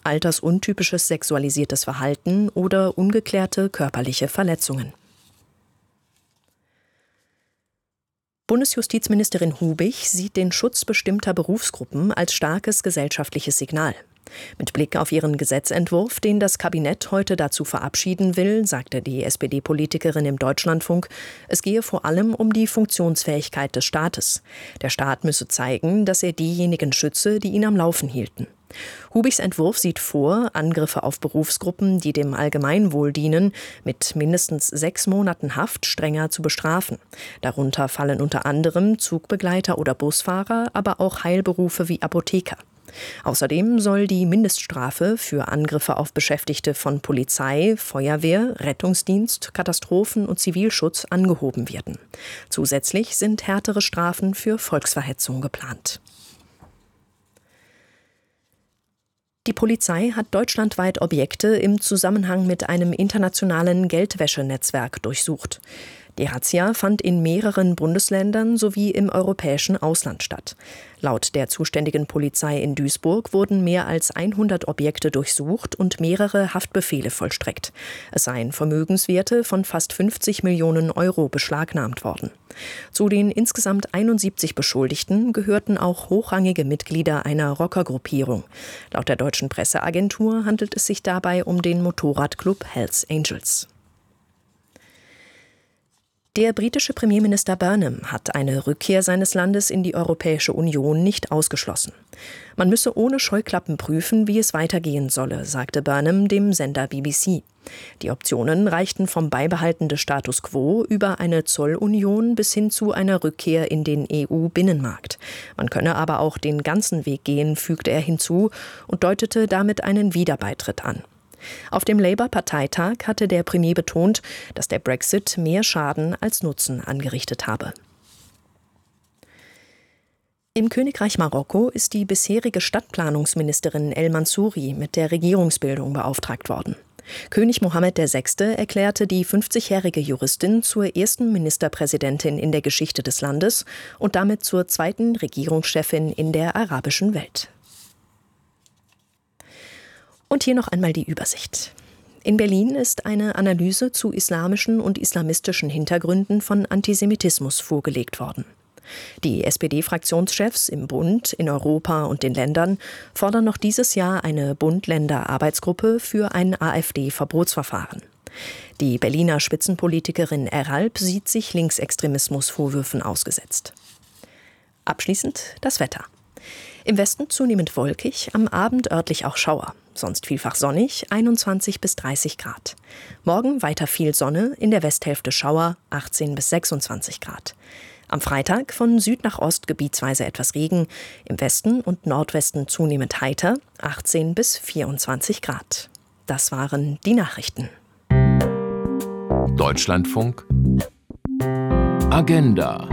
altersuntypisches sexualisiertes Verhalten oder ungeklärte körperliche Verletzungen. Bundesjustizministerin Hubich sieht den Schutz bestimmter Berufsgruppen als starkes gesellschaftliches Signal. Mit Blick auf ihren Gesetzentwurf, den das Kabinett heute dazu verabschieden will, sagte die SPD-Politikerin im Deutschlandfunk, es gehe vor allem um die Funktionsfähigkeit des Staates. Der Staat müsse zeigen, dass er diejenigen schütze, die ihn am Laufen hielten. Hubichs Entwurf sieht vor, Angriffe auf Berufsgruppen, die dem Allgemeinwohl dienen, mit mindestens 6 Monaten Haft strenger zu bestrafen. Darunter fallen unter anderem Zugbegleiter oder Busfahrer, aber auch Heilberufe wie Apotheker. Außerdem soll die Mindeststrafe für Angriffe auf Beschäftigte von Polizei, Feuerwehr, Rettungsdienst, Katastrophen- und Zivilschutz angehoben werden. Zusätzlich sind härtere Strafen für Volksverhetzung geplant. Die Polizei hat deutschlandweit Objekte im Zusammenhang mit einem internationalen Geldwäschenetzwerk durchsucht. Die Razzia fand in mehreren Bundesländern sowie im europäischen Ausland statt. Laut der zuständigen Polizei in Duisburg wurden mehr als 100 Objekte durchsucht und mehrere Haftbefehle vollstreckt. Es seien Vermögenswerte von fast 50 Millionen Euro beschlagnahmt worden. Zu den insgesamt 71 Beschuldigten gehörten auch hochrangige Mitglieder einer Rockergruppierung. Laut der deutschen Presseagentur handelt es sich dabei um den Motorradclub Hells Angels. Der britische Premierminister Burnham hat eine Rückkehr seines Landes in die Europäische Union nicht ausgeschlossen. Man müsse ohne Scheuklappen prüfen, wie es weitergehen solle, sagte Burnham dem Sender BBC. Die Optionen reichten vom Beibehalten des Status quo über eine Zollunion bis hin zu einer Rückkehr in den EU-Binnenmarkt. Man könne aber auch den ganzen Weg gehen, fügte er hinzu und deutete damit einen Wiederbeitritt an. Auf dem Labour-Parteitag hatte der Premier betont, dass der Brexit mehr Schaden als Nutzen angerichtet habe. Im Königreich Marokko ist die bisherige Stadtplanungsministerin El Mansouri mit der Regierungsbildung beauftragt worden. König Mohammed VI. Erklärte die 50-jährige Juristin zur ersten Ministerpräsidentin in der Geschichte des Landes und damit zur zweiten Regierungschefin in der arabischen Welt. Und hier noch einmal die Übersicht. In Berlin ist eine Analyse zu islamischen und islamistischen Hintergründen von Antisemitismus vorgelegt worden. Die SPD-Fraktionschefs im Bund, in Europa und den Ländern fordern noch dieses Jahr eine Bund-Länder-Arbeitsgruppe für ein AfD-Verbotsverfahren. Die Berliner Spitzenpolitikerin Erhalb sieht sich Linksextremismusvorwürfen ausgesetzt. Abschließend das Wetter. Im Westen zunehmend wolkig, am Abend örtlich auch Schauer. Sonst vielfach sonnig, 21 bis 30 Grad. Morgen weiter viel Sonne, in der Westhälfte Schauer, 18 bis 26 Grad. Am Freitag von Süd nach Ost gebietsweise etwas Regen, im Westen und Nordwesten zunehmend heiter, 18 bis 24 Grad. Das waren die Nachrichten. Deutschlandfunk Agenda.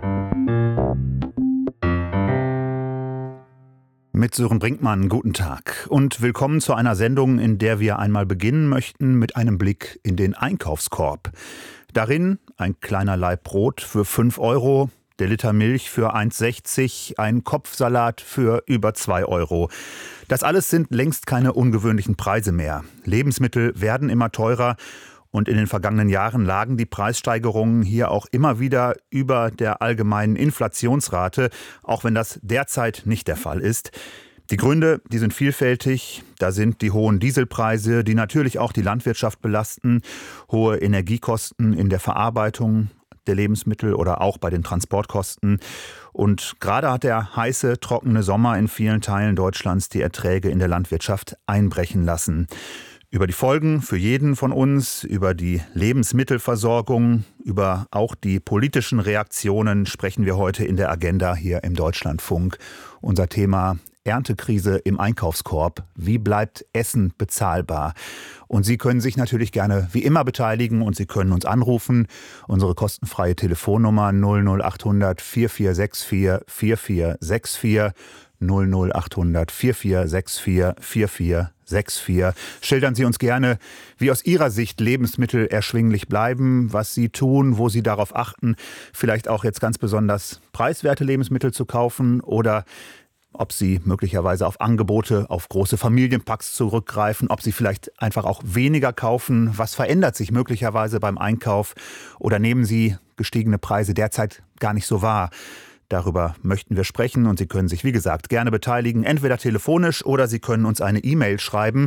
Mit Sören Brinkmann, guten Tag und willkommen zu einer Sendung, in der wir einmal beginnen möchten mit einem Blick in den Einkaufskorb. Darin ein kleiner Laib Brot für 5 Euro, der Liter Milch für 1,60, ein Kopfsalat für über 2 Euro. Das alles sind längst keine ungewöhnlichen Preise mehr. Lebensmittel werden immer teurer. Und in den vergangenen Jahren lagen die Preissteigerungen hier auch immer wieder über der allgemeinen Inflationsrate, auch wenn das derzeit nicht der Fall ist. Die Gründe, die sind vielfältig. Da sind die hohen Dieselpreise, die natürlich auch die Landwirtschaft belasten, hohe Energiekosten in der Verarbeitung der Lebensmittel oder auch bei den Transportkosten. Und gerade hat der heiße, trockene Sommer in vielen Teilen Deutschlands die Erträge in der Landwirtschaft einbrechen lassen. Über die Folgen für jeden von uns, über die Lebensmittelversorgung, über auch die politischen Reaktionen sprechen wir heute in der Agenda hier im Deutschlandfunk. Unser Thema: Erntekrise im Einkaufskorb. Wie bleibt Essen bezahlbar? Und Sie können sich natürlich gerne wie immer beteiligen und Sie können uns anrufen. Unsere kostenfreie Telefonnummer 00800 4464 4464 00800 4464 4464. Schildern Sie uns gerne, wie aus Ihrer Sicht Lebensmittel erschwinglich bleiben, was Sie tun, wo Sie darauf achten, vielleicht auch jetzt ganz besonders preiswerte Lebensmittel zu kaufen oder ob Sie möglicherweise auf Angebote, auf große Familienpacks zurückgreifen, ob Sie vielleicht einfach auch weniger kaufen. Was verändert sich möglicherweise beim Einkauf oder nehmen Sie gestiegene Preise derzeit gar nicht so wahr? Darüber möchten wir sprechen und Sie können sich, wie gesagt, gerne beteiligen, entweder telefonisch oder Sie können uns eine E-Mail schreiben,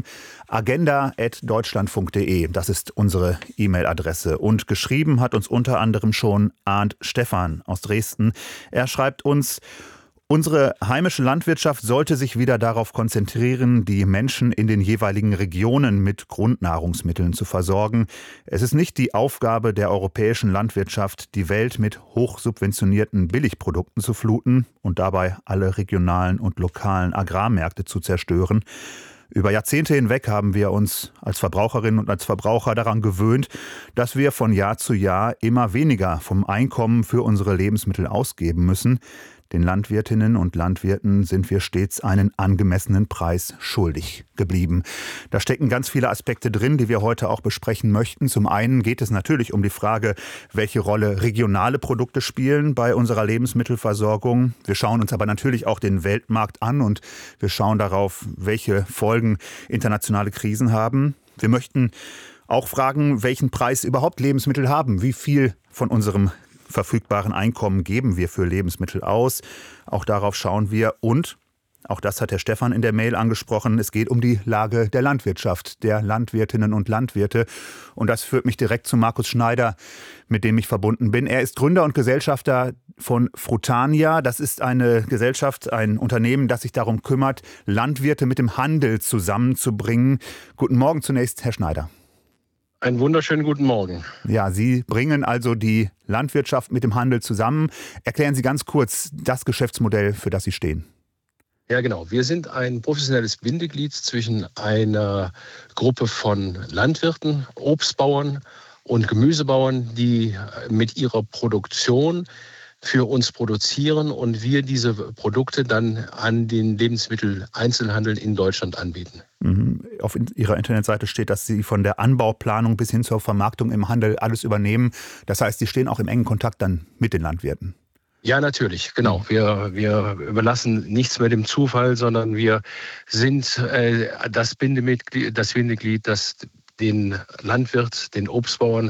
agenda@deutschlandfunk.de. Das ist unsere E-Mail-Adresse. Und geschrieben hat uns unter anderem schon Arndt Stephan aus Dresden. Er schreibt uns: Unsere heimische Landwirtschaft sollte sich wieder darauf konzentrieren, die Menschen in den jeweiligen Regionen mit Grundnahrungsmitteln zu versorgen. Es ist nicht die Aufgabe der europäischen Landwirtschaft, die Welt mit hochsubventionierten Billigprodukten zu fluten und dabei alle regionalen und lokalen Agrarmärkte zu zerstören. Über Jahrzehnte hinweg haben wir uns als Verbraucherinnen und als Verbraucher daran gewöhnt, dass wir von Jahr zu Jahr immer weniger vom Einkommen für unsere Lebensmittel ausgeben müssen. Den Landwirtinnen und Landwirten sind wir stets einen angemessenen Preis schuldig geblieben. Da stecken ganz viele Aspekte drin, die wir heute auch besprechen möchten. Zum einen geht es natürlich um die Frage, welche Rolle regionale Produkte spielen bei unserer Lebensmittelversorgung. Wir schauen uns aber natürlich auch den Weltmarkt an und wir schauen darauf, welche Folgen internationale Krisen haben. Wir möchten auch fragen, welchen Preis überhaupt Lebensmittel haben. Wie viel von unserem verfügbaren Einkommen geben wir für Lebensmittel aus? Auch darauf schauen wir. Und, auch das hat Herr Stephan in der Mail angesprochen, es geht um die Lage der Landwirtschaft, der Landwirtinnen und Landwirte. Und das führt mich direkt zu Markus Schneider, mit dem ich verbunden bin. Er ist Gründer und Gesellschafter von Frutania. Das ist eine Gesellschaft, ein Unternehmen, das sich darum kümmert, Landwirte mit dem Handel zusammenzubringen. Guten Morgen zunächst, Herr Schneider. Einen wunderschönen guten Morgen. Ja, Sie bringen also die Landwirtschaft mit dem Handel zusammen. Erklären Sie ganz kurz das Geschäftsmodell, für das Sie stehen. Ja, genau. Wir sind ein professionelles Bindeglied zwischen einer Gruppe von Landwirten, Obstbauern und Gemüsebauern, die mit ihrer Produktion für uns produzieren und wir diese Produkte dann an den Lebensmitteleinzelhandel in Deutschland anbieten. Auf Ihrer Internetseite steht, dass Sie von der Anbauplanung bis hin zur Vermarktung im Handel alles übernehmen. Das heißt, Sie stehen auch im engen Kontakt dann mit den Landwirten. Ja, natürlich, genau. Wir überlassen nichts mehr dem Zufall, sondern wir sind das Bindeglied, das den Landwirt, den Obstbauern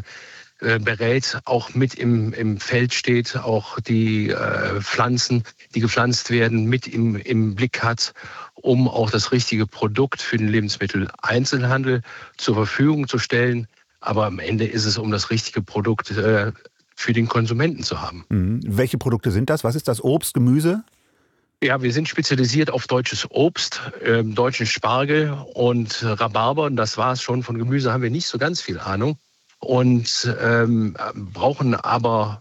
berät, auch mit im Feld steht, auch die Pflanzen, die gepflanzt werden, mit im Blick hat, um auch das richtige Produkt für den Lebensmitteleinzelhandel zur Verfügung zu stellen. Aber am Ende ist es, um das richtige Produkt für den Konsumenten zu haben. Welche Produkte sind das? Was ist das? Obst, Gemüse? Ja, wir sind spezialisiert auf deutsches Obst, deutschen Spargel und Rhabarber. Und das war es schon. Von Gemüse haben wir nicht so ganz viel Ahnung. Und brauchen aber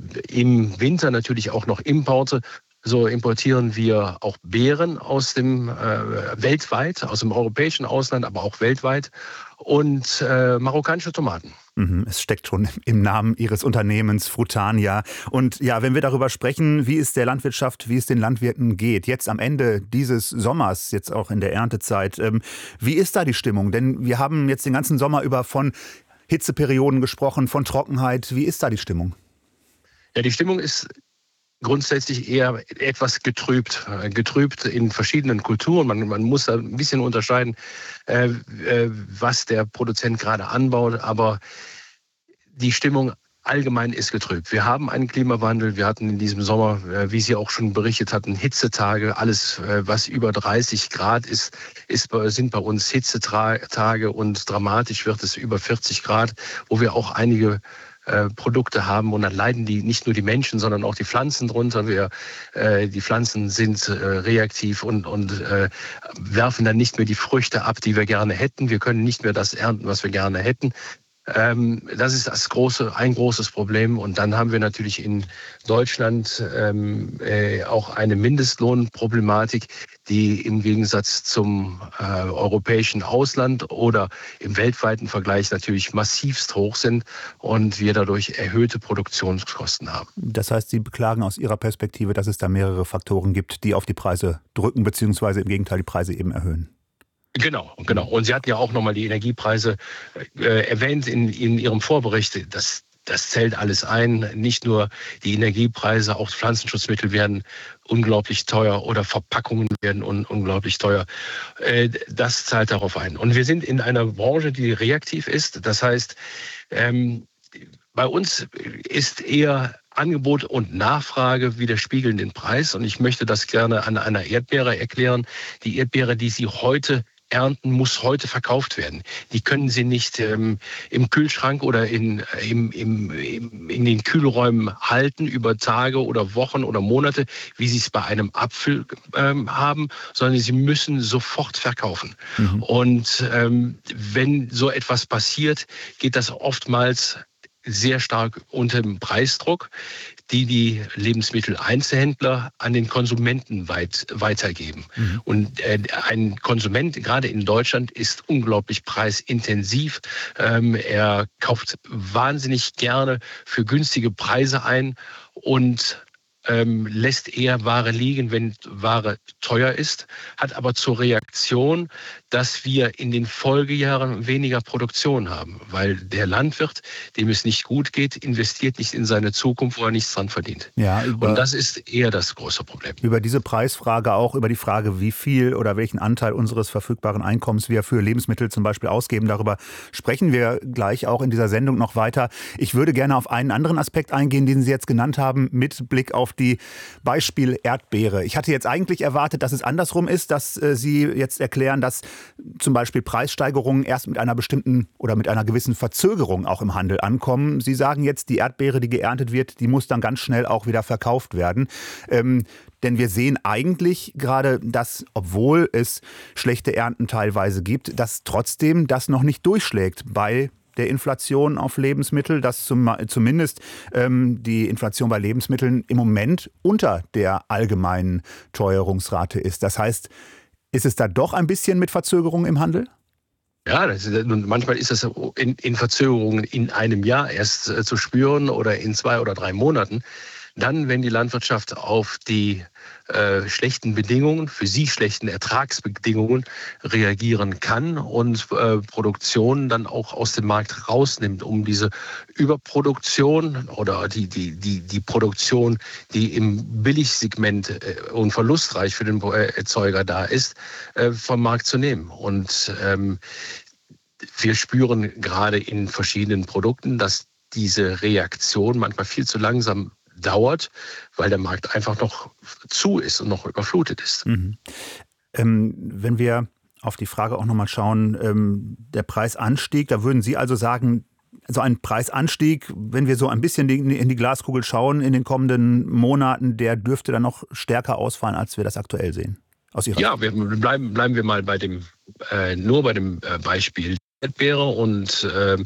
im Winter natürlich auch noch Importe. So importieren wir auch Beeren aus dem weltweit, aus dem europäischen Ausland, aber auch weltweit und marokkanische Tomaten. Es steckt schon im Namen Ihres Unternehmens Frutania. Und ja, wenn wir darüber sprechen, wie es der Landwirtschaft, wie es den Landwirten geht, jetzt am Ende dieses Sommers, jetzt auch in der Erntezeit, wie ist da die Stimmung? Denn wir haben jetzt den ganzen Sommer über von Hitzeperioden gesprochen, von Trockenheit. Wie ist da die Stimmung? Ja, die Stimmung ist grundsätzlich eher etwas getrübt in verschiedenen Kulturen. Man muss da ein bisschen unterscheiden, was der Produzent gerade anbaut, aber die Stimmung allgemein ist getrübt. Wir haben einen Klimawandel. Wir hatten in diesem Sommer, wie Sie auch schon berichtet hatten, Hitzetage. Alles, was über 30 Grad ist, sind bei uns Hitzetage und dramatisch wird es über 40 Grad, wo wir auch einige Produkte haben und dann leiden nicht nur die Menschen, sondern auch die Pflanzen drunter. Die Pflanzen sind reaktiv und werfen dann nicht mehr die Früchte ab, die wir gerne hätten. Wir können nicht mehr das ernten, was wir gerne hätten. Das ist ein großes Problem. Und dann haben wir natürlich in Deutschland auch eine Mindestlohnproblematik, die im Gegensatz zum europäischen Ausland oder im weltweiten Vergleich natürlich massivst hoch sind und wir dadurch erhöhte Produktionskosten haben. Das heißt, Sie beklagen aus Ihrer Perspektive, dass es da mehrere Faktoren gibt, die auf die Preise drücken, beziehungsweise im Gegenteil die Preise eben erhöhen. Genau. Und Sie hatten ja auch nochmal die Energiepreise erwähnt in Ihrem Vorbericht. Das zählt alles ein. Nicht nur die Energiepreise, auch Pflanzenschutzmittel werden unglaublich teuer oder Verpackungen werden unglaublich teuer. Das zahlt darauf ein. Und wir sind in einer Branche, die reaktiv ist. Das heißt, bei uns ist eher Angebot und Nachfrage widerspiegeln den Preis. Und ich möchte das gerne an einer Erdbeere erklären. Die Erdbeere, die Sie heute ernten, muss heute verkauft werden. Die können Sie nicht im Kühlschrank oder in den Kühlräumen halten über Tage oder Wochen oder Monate, wie Sie es bei einem Apfel haben, sondern Sie müssen sofort verkaufen. Mhm. Und wenn so etwas passiert, geht das oftmals sehr stark unter dem Preisdruck, die Lebensmitteleinzelhändler an den Konsumenten weitergeben. Mhm. Und ein Konsument, gerade in Deutschland, ist unglaublich preisintensiv. Er kauft wahnsinnig gerne für günstige Preise ein und lässt eher Ware liegen, wenn Ware teuer ist, hat aber zur Reaktion, dass wir in den Folgejahren weniger Produktion haben, weil der Landwirt, dem es nicht gut geht, investiert nicht in seine Zukunft, wo er nichts dran verdient. Ja, und das ist eher das große Problem. Über diese Preisfrage auch, über die Frage, wie viel oder welchen Anteil unseres verfügbaren Einkommens wir für Lebensmittel zum Beispiel ausgeben, darüber sprechen wir gleich auch in dieser Sendung noch weiter. Ich würde gerne auf einen anderen Aspekt eingehen, den Sie jetzt genannt haben, mit Blick auf die Beispiel Erdbeere. Ich hatte jetzt eigentlich erwartet, dass es andersrum ist, dass Sie jetzt erklären, dass zum Beispiel Preissteigerungen erst mit einer bestimmten oder mit einer gewissen Verzögerung auch im Handel ankommen. Sie sagen jetzt, die Erdbeere, die geerntet wird, die muss dann ganz schnell auch wieder verkauft werden. Denn wir sehen eigentlich gerade, dass, obwohl es schlechte Ernten teilweise gibt, dass trotzdem das noch nicht durchschlägt bei der Inflation auf Lebensmittel, dass zumindest die Inflation bei Lebensmitteln im Moment unter der allgemeinen Teuerungsrate ist. Das heißt, ist es da doch ein bisschen mit Verzögerung im Handel? Ja, manchmal ist das in Verzögerungen in einem Jahr erst zu spüren oder in 2 oder 3 Monaten. Dann, wenn die Landwirtschaft auf die schlechten Bedingungen, für sie schlechten Ertragsbedingungen reagieren kann und Produktion dann auch aus dem Markt rausnimmt, um diese Überproduktion oder die Produktion, die im Billigsegment und verlustreich für den Erzeuger da ist, vom Markt zu nehmen. Und wir spüren gerade in verschiedenen Produkten, dass diese Reaktion manchmal viel zu langsam dauert, weil der Markt einfach noch zu ist und noch überflutet ist. Mhm. Wenn wir auf die Frage auch nochmal schauen, der Preisanstieg, da würden Sie also sagen, so ein Preisanstieg, wenn wir so ein bisschen in die Glaskugel schauen in den kommenden Monaten, der dürfte dann noch stärker ausfallen, als wir das aktuell sehen? Aus Ihrer Sicht? Bleiben wir mal bei dem Beispiel Erdbeere und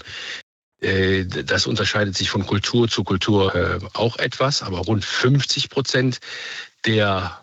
das unterscheidet sich von Kultur zu Kultur auch etwas, aber rund 50% der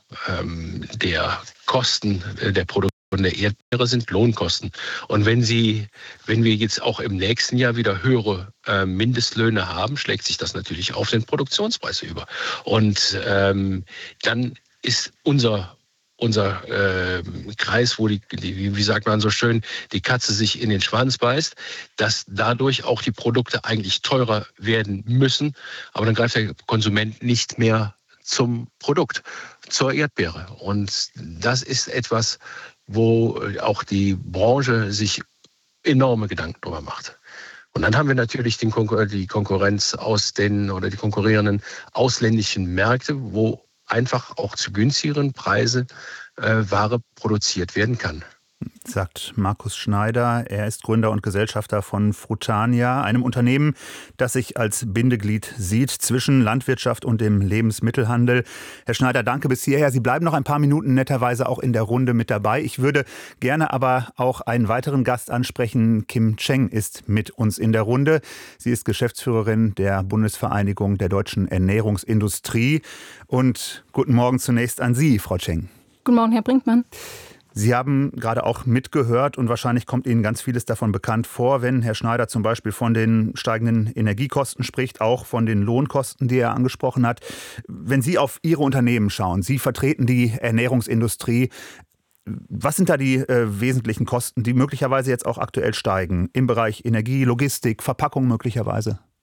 Kosten der Produktion der Erdbeere sind Lohnkosten. Und wenn wir jetzt auch im nächsten Jahr wieder höhere Mindestlöhne haben, schlägt sich das natürlich auf den Produktionspreis über. Und dann ist unser Kreis, wo wie sagt man so schön, die Katze sich in den Schwanz beißt, dass dadurch auch die Produkte eigentlich teurer werden müssen. Aber dann greift der Konsument nicht mehr zum Produkt, zur Erdbeere. Und das ist etwas, wo auch die Branche sich enorme Gedanken darüber macht. Und dann haben wir natürlich die Konkurrenz die konkurrierenden ausländischen Märkte, wo einfach auch zu günstigeren Preisen Ware produziert werden kann. Sagt Markus Schneider. Er ist Gründer und Gesellschafter von Frutania, einem Unternehmen, das sich als Bindeglied sieht zwischen Landwirtschaft und dem Lebensmittelhandel. Herr Schneider, danke bis hierher. Sie bleiben noch ein paar Minuten netterweise auch in der Runde mit dabei. Ich würde gerne aber auch einen weiteren Gast ansprechen. Kim Cheng ist mit uns in der Runde. Sie ist Geschäftsführerin der Bundesvereinigung der deutschen Ernährungsindustrie. Und guten Morgen zunächst an Sie, Frau Cheng. Guten Morgen, Herr Brinkmann. Sie haben gerade auch mitgehört und wahrscheinlich kommt Ihnen ganz vieles davon bekannt vor, wenn Herr Schneider zum Beispiel von den steigenden Energiekosten spricht, auch von den Lohnkosten, die er angesprochen hat. Wenn Sie auf Ihre Unternehmen schauen, Sie vertreten die Ernährungsindustrie, was sind da die wesentlichen Kosten, die möglicherweise jetzt auch aktuell steigen im Bereich Energie, Logistik, Verpackung möglicherweise?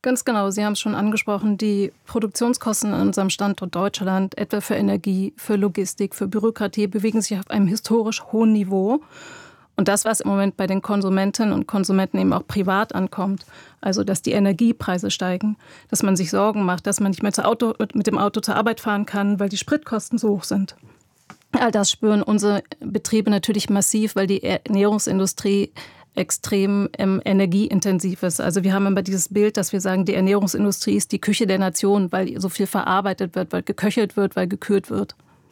Ganz genau, Sie haben es schon angesprochen, die Produktionskosten an unserem Standort Deutschland, etwa für Energie, für Logistik, für Bürokratie, bewegen sich auf einem historisch hohen Niveau. Und das, was im Moment bei den Konsumentinnen und Konsumenten eben auch privat ankommt, also dass die Energiepreise steigen, dass man sich Sorgen macht, dass man nicht mehr mit dem Auto zur Arbeit fahren kann, weil die Spritkosten so hoch sind. All das spüren unsere Betriebe natürlich massiv, weil die Ernährungsindustrie extrem energieintensiv ist. Also wir haben immer dieses Bild, dass wir sagen, die Ernährungsindustrie ist die Küche der Nation, weil so viel verarbeitet wird, weil geköchelt wird, weil gekühlt wird.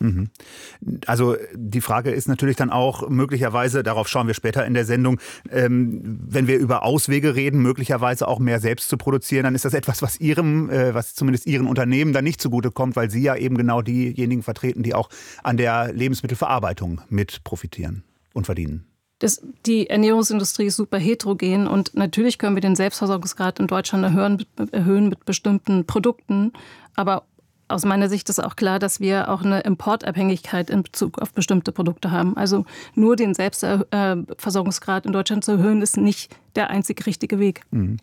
Also die Frage ist natürlich dann auch möglicherweise, darauf schauen wir später in der Sendung, wenn wir über Auswege reden, möglicherweise auch mehr selbst zu produzieren, dann ist das etwas, was zumindest Ihren Unternehmen dann nicht zugutekommt, weil Sie ja eben genau diejenigen vertreten, die auch an der Lebensmittelverarbeitung mit profitieren und verdienen. Die Ernährungsindustrie ist super heterogen und natürlich können wir den Selbstversorgungsgrad in Deutschland erhöhen mit bestimmten Produkten, aber aus meiner Sicht ist auch klar, dass wir auch eine Importabhängigkeit in Bezug auf bestimmte Produkte haben. Also nur den Selbstversorgungsgrad in Deutschland zu erhöhen, ist nicht der einzig richtige Weg.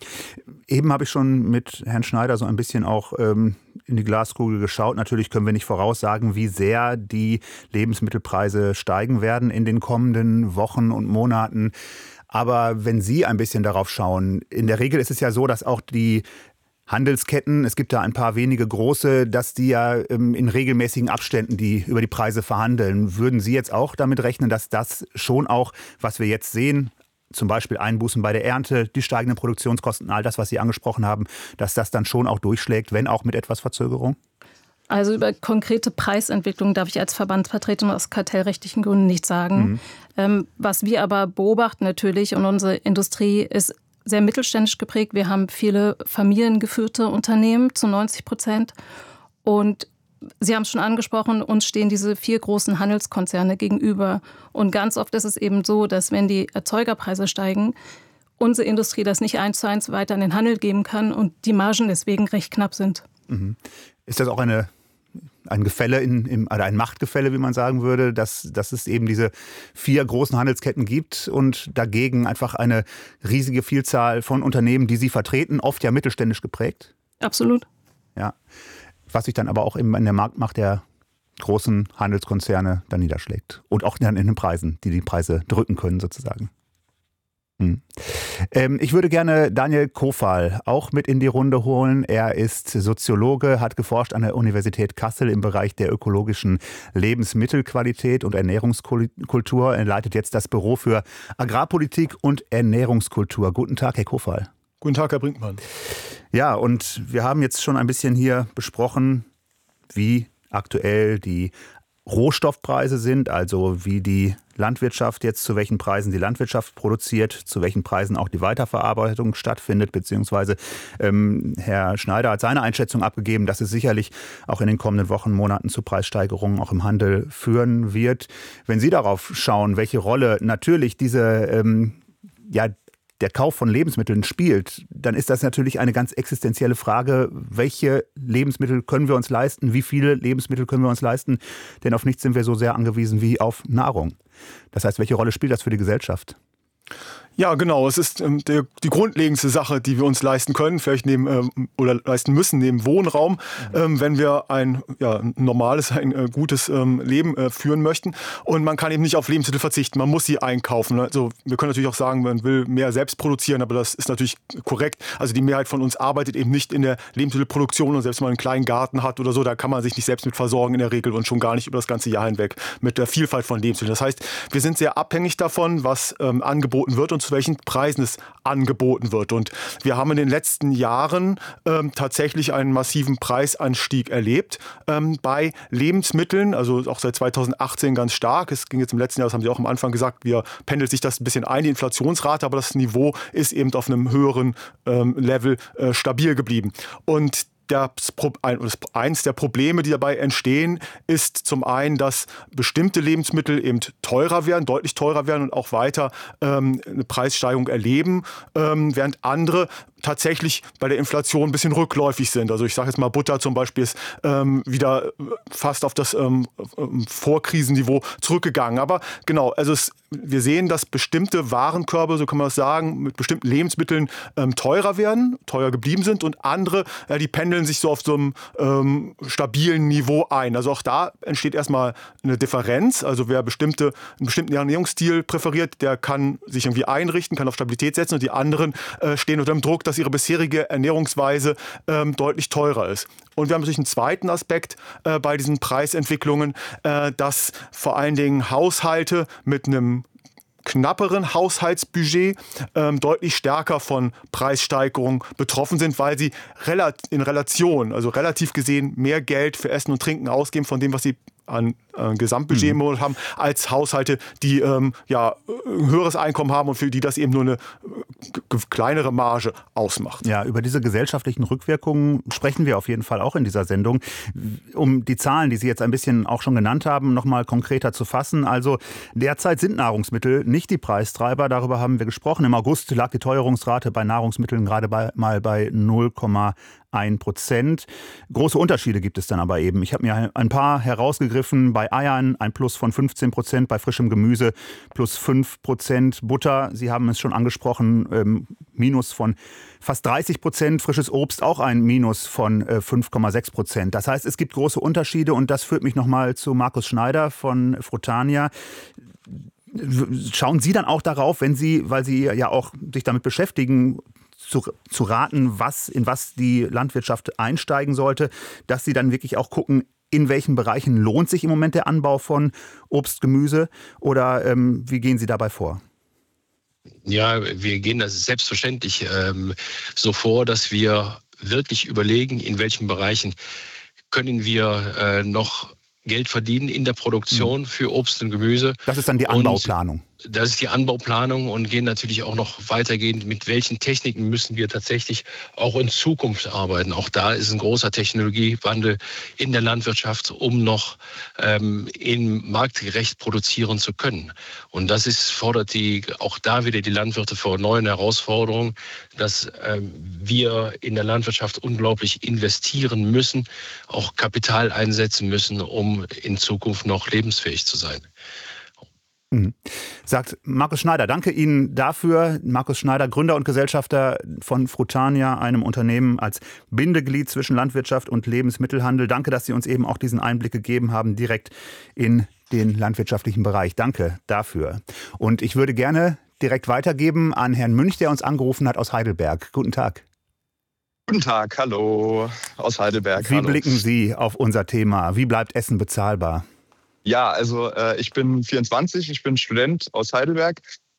Eben habe ich schon mit Herrn Schneider so ein bisschen auch in die Glaskugel geschaut. Natürlich können wir nicht voraussagen, wie sehr die Lebensmittelpreise steigen werden in den kommenden Wochen und Monaten. Aber wenn Sie ein bisschen darauf schauen, in der Regel ist es ja so, dass auch die Handelsketten, es gibt da ein paar wenige große, dass die ja in regelmäßigen Abständen über die Preise verhandeln. Würden Sie jetzt auch damit rechnen, dass das schon auch, was wir jetzt sehen, zum Beispiel Einbußen bei der Ernte, die steigenden Produktionskosten, all das, was Sie angesprochen haben, dass das dann schon auch durchschlägt, wenn auch mit etwas Verzögerung? Also über konkrete Preisentwicklung darf ich als Verbandsvertretung aus kartellrechtlichen Gründen nichts sagen. Was wir aber beobachten natürlich, und unsere Industrie ist sehr mittelständisch geprägt. Wir haben viele familiengeführte Unternehmen zu 90%. Und Sie haben es schon angesprochen, uns stehen diese 4 großen Handelskonzerne gegenüber. Und ganz oft ist es eben so, dass wenn die Erzeugerpreise steigen, unsere Industrie das nicht 1:1 weiter an den Handel geben kann und die Margen deswegen recht knapp sind. Ist das auch ein Gefälle oder ein Machtgefälle, wie man sagen würde, dass es eben diese 4 großen Handelsketten gibt und dagegen einfach eine riesige Vielzahl von Unternehmen, die Sie vertreten, oft ja mittelständisch geprägt? Absolut. Ja. Was sich dann aber auch eben in der Marktmacht der großen Handelskonzerne dann niederschlägt. Und auch dann in den Preisen, die Preise drücken können sozusagen. Ich würde gerne Daniel Kofal auch mit in die Runde holen. Er ist Soziologe, hat geforscht an der Universität Kassel im Bereich der ökologischen Lebensmittelqualität und Ernährungskultur. Er leitet jetzt das Büro für Agrarpolitik und Ernährungskultur. Guten Tag, Herr Kofal. Guten Tag, Herr Brinkmann. Ja, und wir haben jetzt schon ein bisschen hier besprochen, wie aktuell die Rohstoffpreise sind, also wie die Landwirtschaft jetzt, zu welchen Preisen die Landwirtschaft produziert, zu welchen Preisen auch die Weiterverarbeitung stattfindet, beziehungsweise Herr Schneider hat seine Einschätzung abgegeben, dass es sicherlich auch in den kommenden Wochen, Monaten zu Preissteigerungen auch im Handel führen wird. Wenn Sie darauf schauen, welche Rolle natürlich der Kauf von Lebensmitteln spielt, dann ist das natürlich eine ganz existenzielle Frage. Welche Lebensmittel können wir uns leisten? Wie viele Lebensmittel können wir uns leisten? Denn auf nichts sind wir so sehr angewiesen wie auf Nahrung. Das heißt, welche Rolle spielt das für die Gesellschaft? Ja, genau. Es ist die grundlegendste Sache, die wir uns leisten können, vielleicht oder leisten müssen neben Wohnraum, wenn wir ein normales, ein gutes Leben führen möchten. Und man kann eben nicht auf Lebensmittel verzichten. Man muss sie einkaufen. Also wir können natürlich auch sagen, man will mehr selbst produzieren, aber das ist natürlich korrekt. Also die Mehrheit von uns arbeitet eben nicht in der Lebensmittelproduktion, und selbst wenn man einen kleinen Garten hat oder so, da kann man sich nicht selbst mit versorgen in der Regel und schon gar nicht über das ganze Jahr hinweg mit der Vielfalt von Lebensmitteln. Das heißt, wir sind sehr abhängig davon, was angeboten wird und zu welchen Preisen es angeboten wird. Und wir haben in den letzten Jahren tatsächlich einen massiven Preisanstieg erlebt bei Lebensmitteln, also auch seit 2018 ganz stark. Es ging jetzt im letzten Jahr, das haben Sie auch am Anfang gesagt, pendelt sich das ein bisschen ein, die Inflationsrate, aber das Niveau ist eben auf einem höheren Level stabil geblieben. Und eins der Probleme, die dabei entstehen, ist zum einen, dass bestimmte Lebensmittel eben teurer werden, deutlich teurer werden und auch weiter eine Preissteigerung erleben, während andere tatsächlich bei der Inflation ein bisschen rückläufig sind. Also ich sage jetzt mal, Butter zum Beispiel ist wieder fast auf das Vorkrisenniveau zurückgegangen. Aber genau, also wir sehen, dass bestimmte Warenkörbe, so kann man das sagen, mit bestimmten Lebensmitteln teurer werden, teuer geblieben sind und andere, die pendeln sich so auf so einem stabilen Niveau ein. Also auch da entsteht erstmal eine Differenz. Also wer einen bestimmten Ernährungsstil präferiert, der kann sich irgendwie einrichten, kann auf Stabilität setzen und die anderen stehen unter dem Druck, dass ihre bisherige Ernährungsweise deutlich teurer ist. Und wir haben natürlich einen zweiten Aspekt bei diesen Preisentwicklungen, dass vor allen Dingen Haushalte mit einem knapperen Haushaltsbudget deutlich stärker von Preissteigerungen betroffen sind, weil sie in Relation, also relativ gesehen, mehr Geld für Essen und Trinken ausgeben von dem, was sie an Gesamtbudget im Monat haben, als Haushalte, die ein höheres Einkommen haben und für die das eben nur eine kleinere Marge ausmacht. Ja, über diese gesellschaftlichen Rückwirkungen sprechen wir auf jeden Fall auch in dieser Sendung. Um die Zahlen, die Sie jetzt ein bisschen auch schon genannt haben, noch mal konkreter zu fassen. Also derzeit sind Nahrungsmittel nicht die Preistreiber, darüber haben wir gesprochen. Im August lag die Teuerungsrate bei Nahrungsmitteln gerade mal bei 0,1%. Große Unterschiede gibt es dann aber eben. Ich habe mir ein paar herausgegriffen. Bei Eiern ein Plus von 15%, bei frischem Gemüse plus 5%. Butter, Sie haben es schon angesprochen, Minus von fast 30%. Frisches Obst auch ein Minus von 5,6%. Das heißt, es gibt große Unterschiede und das führt mich nochmal zu Markus Schneider von Frutania. Schauen Sie dann auch darauf, weil Sie ja auch sich damit beschäftigen, zu raten, in was die Landwirtschaft einsteigen sollte, dass Sie dann wirklich auch gucken, in welchen Bereichen lohnt sich im Moment der Anbau von Obst, Gemüse oder wie gehen Sie dabei vor? Ja, wir gehen das selbstverständlich so vor, dass wir wirklich überlegen, in welchen Bereichen können wir noch Geld verdienen in der Produktion für Obst und Gemüse. Das ist dann die Anbauplanung. Das ist die Anbauplanung und gehen natürlich auch noch weitergehend, mit welchen Techniken müssen wir tatsächlich auch in Zukunft arbeiten. Auch da ist ein großer Technologiewandel in der Landwirtschaft, um noch marktgerecht produzieren zu können. Und das fordert auch da wieder die Landwirte vor neuen Herausforderungen, dass wir in der Landwirtschaft unglaublich investieren müssen, auch Kapital einsetzen müssen, um in Zukunft noch lebensfähig zu sein. Sagt Markus Schneider. Danke Ihnen dafür. Markus Schneider, Gründer und Gesellschafter von Frutania, einem Unternehmen als Bindeglied zwischen Landwirtschaft und Lebensmittelhandel. Danke, dass Sie uns eben auch diesen Einblick gegeben haben, direkt in den landwirtschaftlichen Bereich. Danke dafür. Und ich würde gerne direkt weitergeben an Herrn Münch, der uns angerufen hat aus Heidelberg. Guten Tag. Guten Tag, hallo aus Heidelberg. Wie blicken Sie auf unser Thema? Wie bleibt Essen bezahlbar? Ja, also ich bin 24, ich bin Student aus Heidelberg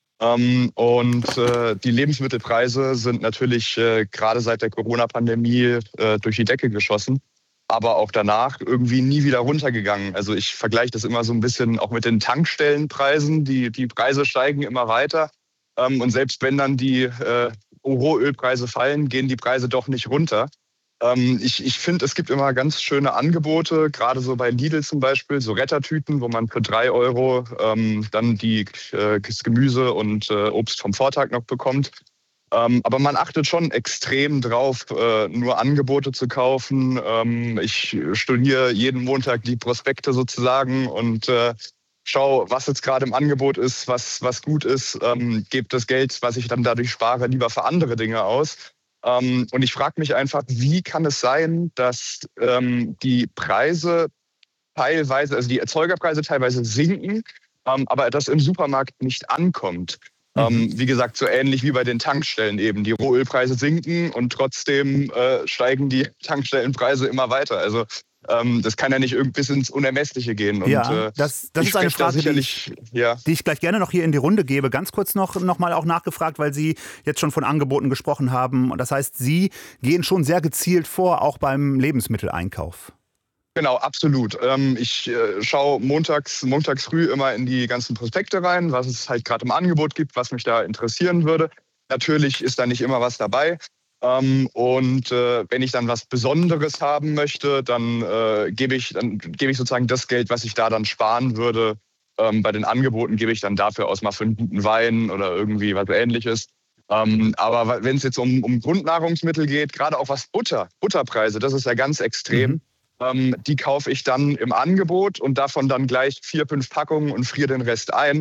und die Lebensmittelpreise sind natürlich gerade seit der Corona-Pandemie durch die Decke geschossen, aber auch danach irgendwie nie wieder runtergegangen. Also ich vergleiche das immer so ein bisschen auch mit den Tankstellenpreisen. Die Preise steigen immer weiter und selbst wenn dann die Rohölpreise fallen, gehen die Preise doch nicht runter. Ich finde, es gibt immer ganz schöne Angebote, gerade so bei Lidl zum Beispiel, so Rettertüten, wo man für 3 € dann das Gemüse und Obst vom Vortag noch bekommt. Aber man achtet schon extrem drauf, nur Angebote zu kaufen. Ich studiere jeden Montag die Prospekte sozusagen und schau, was jetzt gerade im Angebot ist, was gut ist, gebe das Geld, was ich dann dadurch spare, lieber für andere Dinge aus. Und ich frage mich einfach, wie kann es sein, dass die Preise teilweise, also die Erzeugerpreise teilweise sinken, aber das im Supermarkt nicht ankommt. Wie gesagt, so ähnlich wie bei den Tankstellen eben. Die Rohölpreise sinken und trotzdem steigen die Tankstellenpreise immer weiter. Also das kann ja nicht bis ins Unermessliche gehen. Und, ja, das ist eine Frage, die ich gleich gerne noch hier in die Runde gebe. Ganz kurz noch mal auch nachgefragt, weil Sie jetzt schon von Angeboten gesprochen haben. Das heißt, Sie gehen schon sehr gezielt vor, auch beim Lebensmitteleinkauf. Genau, absolut. Ich schaue montags früh immer in die ganzen Prospekte rein, was es halt gerade im Angebot gibt, was mich da interessieren würde. Natürlich ist da nicht immer was dabei. Und wenn ich dann was Besonderes haben möchte, dann gebe ich sozusagen das Geld, was ich da dann sparen würde. Bei den Angeboten gebe ich dann dafür aus mal für einen guten Wein oder irgendwie was Ähnliches. Aber wenn es jetzt um Grundnahrungsmittel geht, gerade auch was Butterpreise, das ist ja ganz extrem. Die kaufe ich dann im Angebot und davon dann gleich 4, 5 Packungen und friere den Rest ein.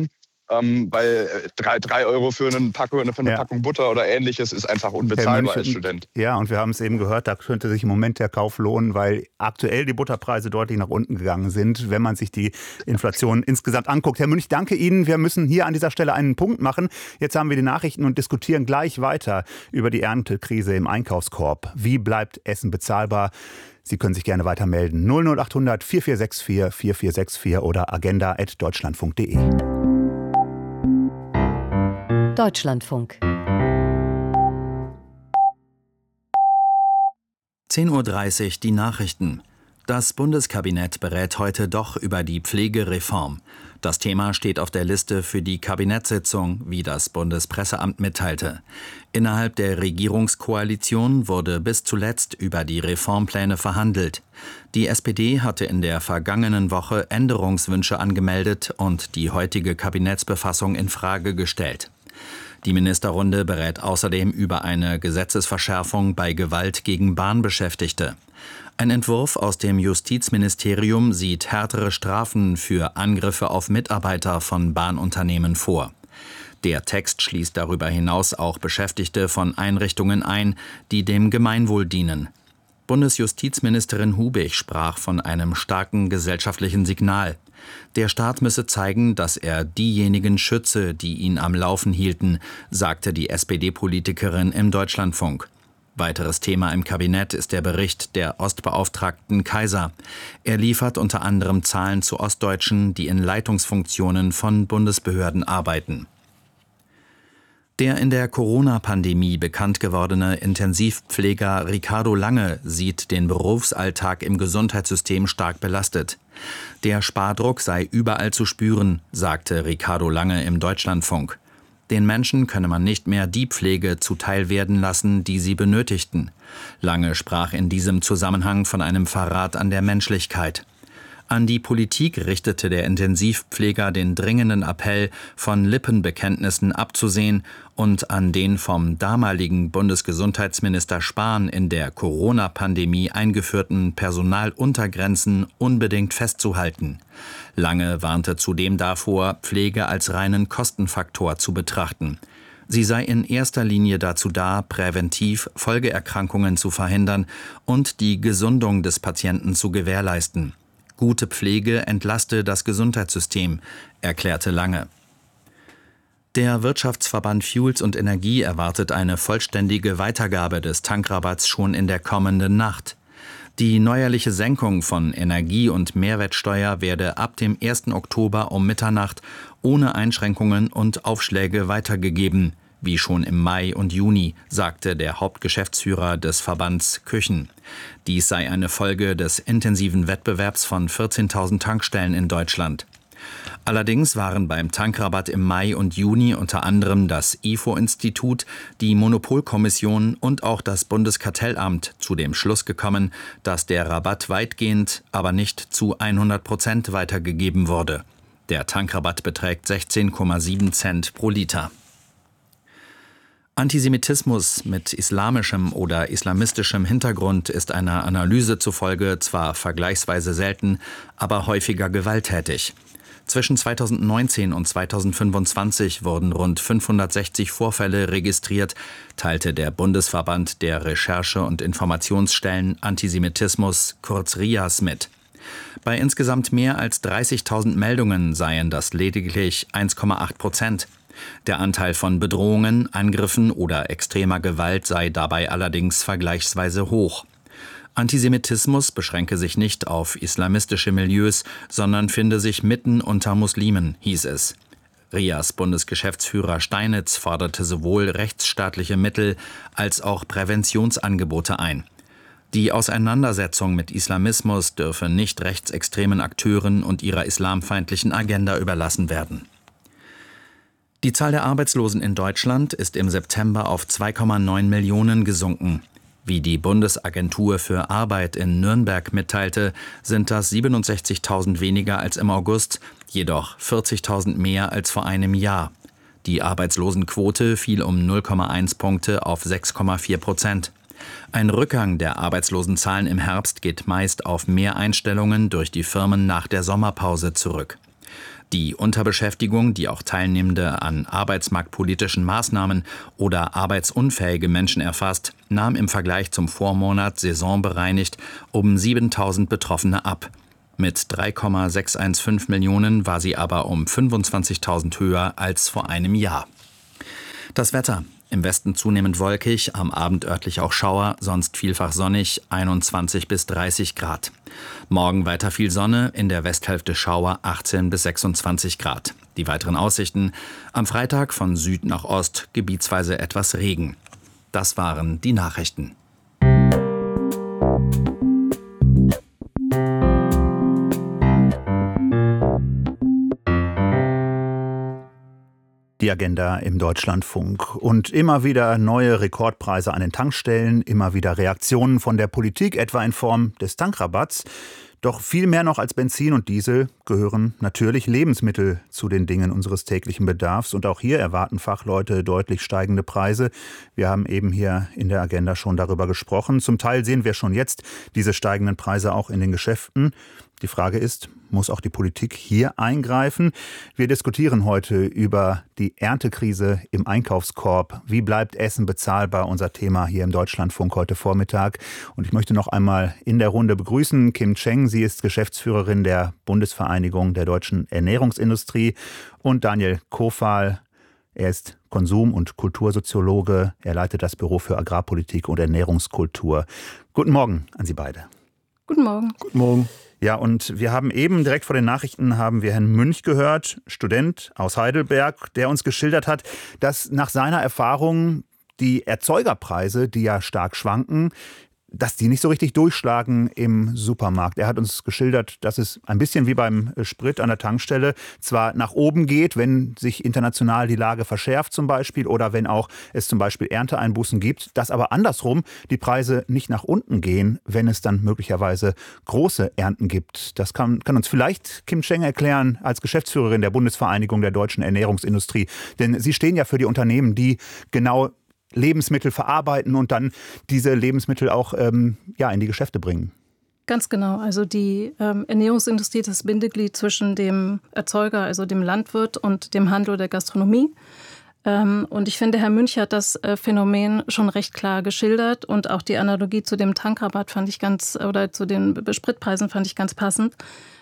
weil 3 Euro für eine Packung Butter oder Ähnliches ist einfach unbezahlbar als Student. Ja, und wir haben es eben gehört, da könnte sich im Moment der Kauf lohnen, weil aktuell die Butterpreise deutlich nach unten gegangen sind, wenn man sich die Inflation insgesamt anguckt. Herr Münch, danke Ihnen. Wir müssen hier an dieser Stelle einen Punkt machen. Jetzt haben wir die Nachrichten und diskutieren gleich weiter über die Erntekrise im Einkaufskorb. Wie bleibt Essen bezahlbar? Sie können sich gerne weiter melden. 00800 4464 4464 oder agenda@deutschlandfunk.de. Deutschlandfunk. 10:30 Uhr die Nachrichten. Das Bundeskabinett berät heute doch über die Pflegereform. Das Thema steht auf der Liste für die Kabinettssitzung, wie das Bundespresseamt mitteilte. Innerhalb der Regierungskoalition wurde bis zuletzt über die Reformpläne verhandelt. Die SPD hatte in der vergangenen Woche Änderungswünsche angemeldet und die heutige Kabinettsbefassung in Frage gestellt. Die Ministerrunde berät außerdem über eine Gesetzesverschärfung bei Gewalt gegen Bahnbeschäftigte. Ein Entwurf aus dem Justizministerium sieht härtere Strafen für Angriffe auf Mitarbeiter von Bahnunternehmen vor. Der Text schließt darüber hinaus auch Beschäftigte von Einrichtungen ein, die dem Gemeinwohl dienen. Bundesjustizministerin Hubig sprach von einem starken gesellschaftlichen Signal. Der Staat müsse zeigen, dass er diejenigen schütze, die ihn am Laufen hielten, sagte die SPD-Politikerin im Deutschlandfunk. Weiteres Thema im Kabinett ist der Bericht der Ostbeauftragten Kaiser. Er liefert unter anderem Zahlen zu Ostdeutschen, die in Leitungsfunktionen von Bundesbehörden arbeiten. Der in der Corona-Pandemie bekannt gewordene Intensivpfleger Ricardo Lange sieht den Berufsalltag im Gesundheitssystem stark belastet. Der Spardruck sei überall zu spüren, sagte Ricardo Lange im Deutschlandfunk. Den Menschen könne man nicht mehr die Pflege zuteil werden lassen, die sie benötigten. Lange sprach in diesem Zusammenhang von einem Verrat an der Menschlichkeit. An die Politik richtete der Intensivpfleger den dringenden Appell, von Lippenbekenntnissen abzusehen und an den vom damaligen Bundesgesundheitsminister Spahn in der Corona-Pandemie eingeführten Personaluntergrenzen unbedingt festzuhalten. Lange warnte zudem davor, Pflege als reinen Kostenfaktor zu betrachten. Sie sei in erster Linie dazu da, präventiv Folgeerkrankungen zu verhindern und die Gesundung des Patienten zu gewährleisten. Gute Pflege entlaste das Gesundheitssystem, erklärte Lange. Der Wirtschaftsverband Fuels und Energie erwartet eine vollständige Weitergabe des Tankrabatts schon in der kommenden Nacht. Die neuerliche Senkung von Energie- und Mehrwertsteuer werde ab dem 1. Oktober um Mitternacht ohne Einschränkungen und Aufschläge weitergegeben, wie schon im Mai und Juni, sagte der Hauptgeschäftsführer des Verbands Küchen. Dies sei eine Folge des intensiven Wettbewerbs von 14.000 Tankstellen in Deutschland. Allerdings waren beim Tankrabatt im Mai und Juni unter anderem das IFO-Institut, die Monopolkommission und auch das Bundeskartellamt zu dem Schluss gekommen, dass der Rabatt weitgehend, aber nicht zu 100% weitergegeben wurde. Der Tankrabatt beträgt 16,7 Cent pro Liter. Antisemitismus mit islamischem oder islamistischem Hintergrund ist einer Analyse zufolge zwar vergleichsweise selten, aber häufiger gewalttätig. Zwischen 2019 und 2025 wurden rund 560 Vorfälle registriert, teilte der Bundesverband der Recherche- und Informationsstellen Antisemitismus, kurz RIAS, mit. Bei insgesamt mehr als 30.000 Meldungen seien das lediglich 1,8%. Der Anteil von Bedrohungen, Angriffen oder extremer Gewalt sei dabei allerdings vergleichsweise hoch. Antisemitismus beschränke sich nicht auf islamistische Milieus, sondern finde sich mitten unter Muslimen, hieß es. RIAS Bundesgeschäftsführer Steinitz forderte sowohl rechtsstaatliche Mittel als auch Präventionsangebote ein. Die Auseinandersetzung mit Islamismus dürfe nicht rechtsextremen Akteuren und ihrer islamfeindlichen Agenda überlassen werden. Die Zahl der Arbeitslosen in Deutschland ist im September auf 2,9 Millionen gesunken. Wie die Bundesagentur für Arbeit in Nürnberg mitteilte, sind das 67.000 weniger als im August, jedoch 40.000 mehr als vor einem Jahr. Die Arbeitslosenquote fiel um 0,1 Punkte auf 6,4%. Ein Rückgang der Arbeitslosenzahlen im Herbst geht meist auf mehr Einstellungen durch die Firmen nach der Sommerpause zurück. Die Unterbeschäftigung, die auch Teilnehmende an arbeitsmarktpolitischen Maßnahmen oder arbeitsunfähige Menschen erfasst, nahm im Vergleich zum Vormonat saisonbereinigt um 7.000 Betroffene ab. Mit 3,615 Millionen war sie aber um 25.000 höher als vor einem Jahr. Das Wetter. Im Westen zunehmend wolkig, am Abend örtlich auch Schauer, sonst vielfach sonnig, 21 bis 30 Grad. Morgen weiter viel Sonne, in der Westhälfte Schauer, 18 bis 26 Grad. Die weiteren Aussichten: am Freitag von Süd nach Ost gebietsweise etwas Regen. Das waren die Nachrichten. Die Agenda im Deutschlandfunk. Und immer wieder neue Rekordpreise an den Tankstellen, immer wieder Reaktionen von der Politik, etwa in Form des Tankrabatts. Doch viel mehr noch als Benzin und Diesel gehören natürlich Lebensmittel zu den Dingen unseres täglichen Bedarfs. Und auch hier erwarten Fachleute deutlich steigende Preise. Wir haben eben hier in der Agenda schon darüber gesprochen. Zum Teil sehen wir schon jetzt diese steigenden Preise auch in den Geschäften. Die Frage ist, muss auch die Politik hier eingreifen? Wir diskutieren heute über die Erntekrise im Einkaufskorb. Wie bleibt Essen bezahlbar? Unser Thema hier im Deutschlandfunk heute Vormittag. Und ich möchte noch einmal in der Runde begrüßen Kim Cheng. Sie ist Geschäftsführerin der Bundesvereinigung der deutschen Ernährungsindustrie. Und Daniel Kofal. Er ist Konsum- und Kultursoziologe. Er leitet das Büro für Agrarpolitik und Ernährungskultur. Guten Morgen an Sie beide. Guten Morgen. Guten Morgen. Ja, und wir haben eben direkt vor den Nachrichten haben wir Herrn Münch gehört, Student aus Heidelberg, der uns geschildert hat, dass nach seiner Erfahrung die Erzeugerpreise, die ja stark schwanken, dass die nicht so richtig durchschlagen im Supermarkt. Er hat uns geschildert, dass es ein bisschen wie beim Sprit an der Tankstelle zwar nach oben geht, wenn sich international die Lage verschärft zum Beispiel oder wenn auch es zum Beispiel Ernteeinbußen gibt, dass aber andersrum die Preise nicht nach unten gehen, wenn es dann möglicherweise große Ernten gibt. Das kann uns vielleicht Kim Cheng erklären als Geschäftsführerin der Bundesvereinigung der deutschen Ernährungsindustrie. Denn Sie stehen ja für die Unternehmen, die genau Lebensmittel verarbeiten und dann diese Lebensmittel auch in die Geschäfte bringen. Ganz genau. Also die Ernährungsindustrie ist das Bindeglied zwischen dem Erzeuger, also dem Landwirt, und dem Handel der Gastronomie. Und ich finde, Herr Münch hat das Phänomen schon recht klar geschildert und auch die Analogie zu dem Tankrabatt zu den Spritpreisen fand ich ganz passend.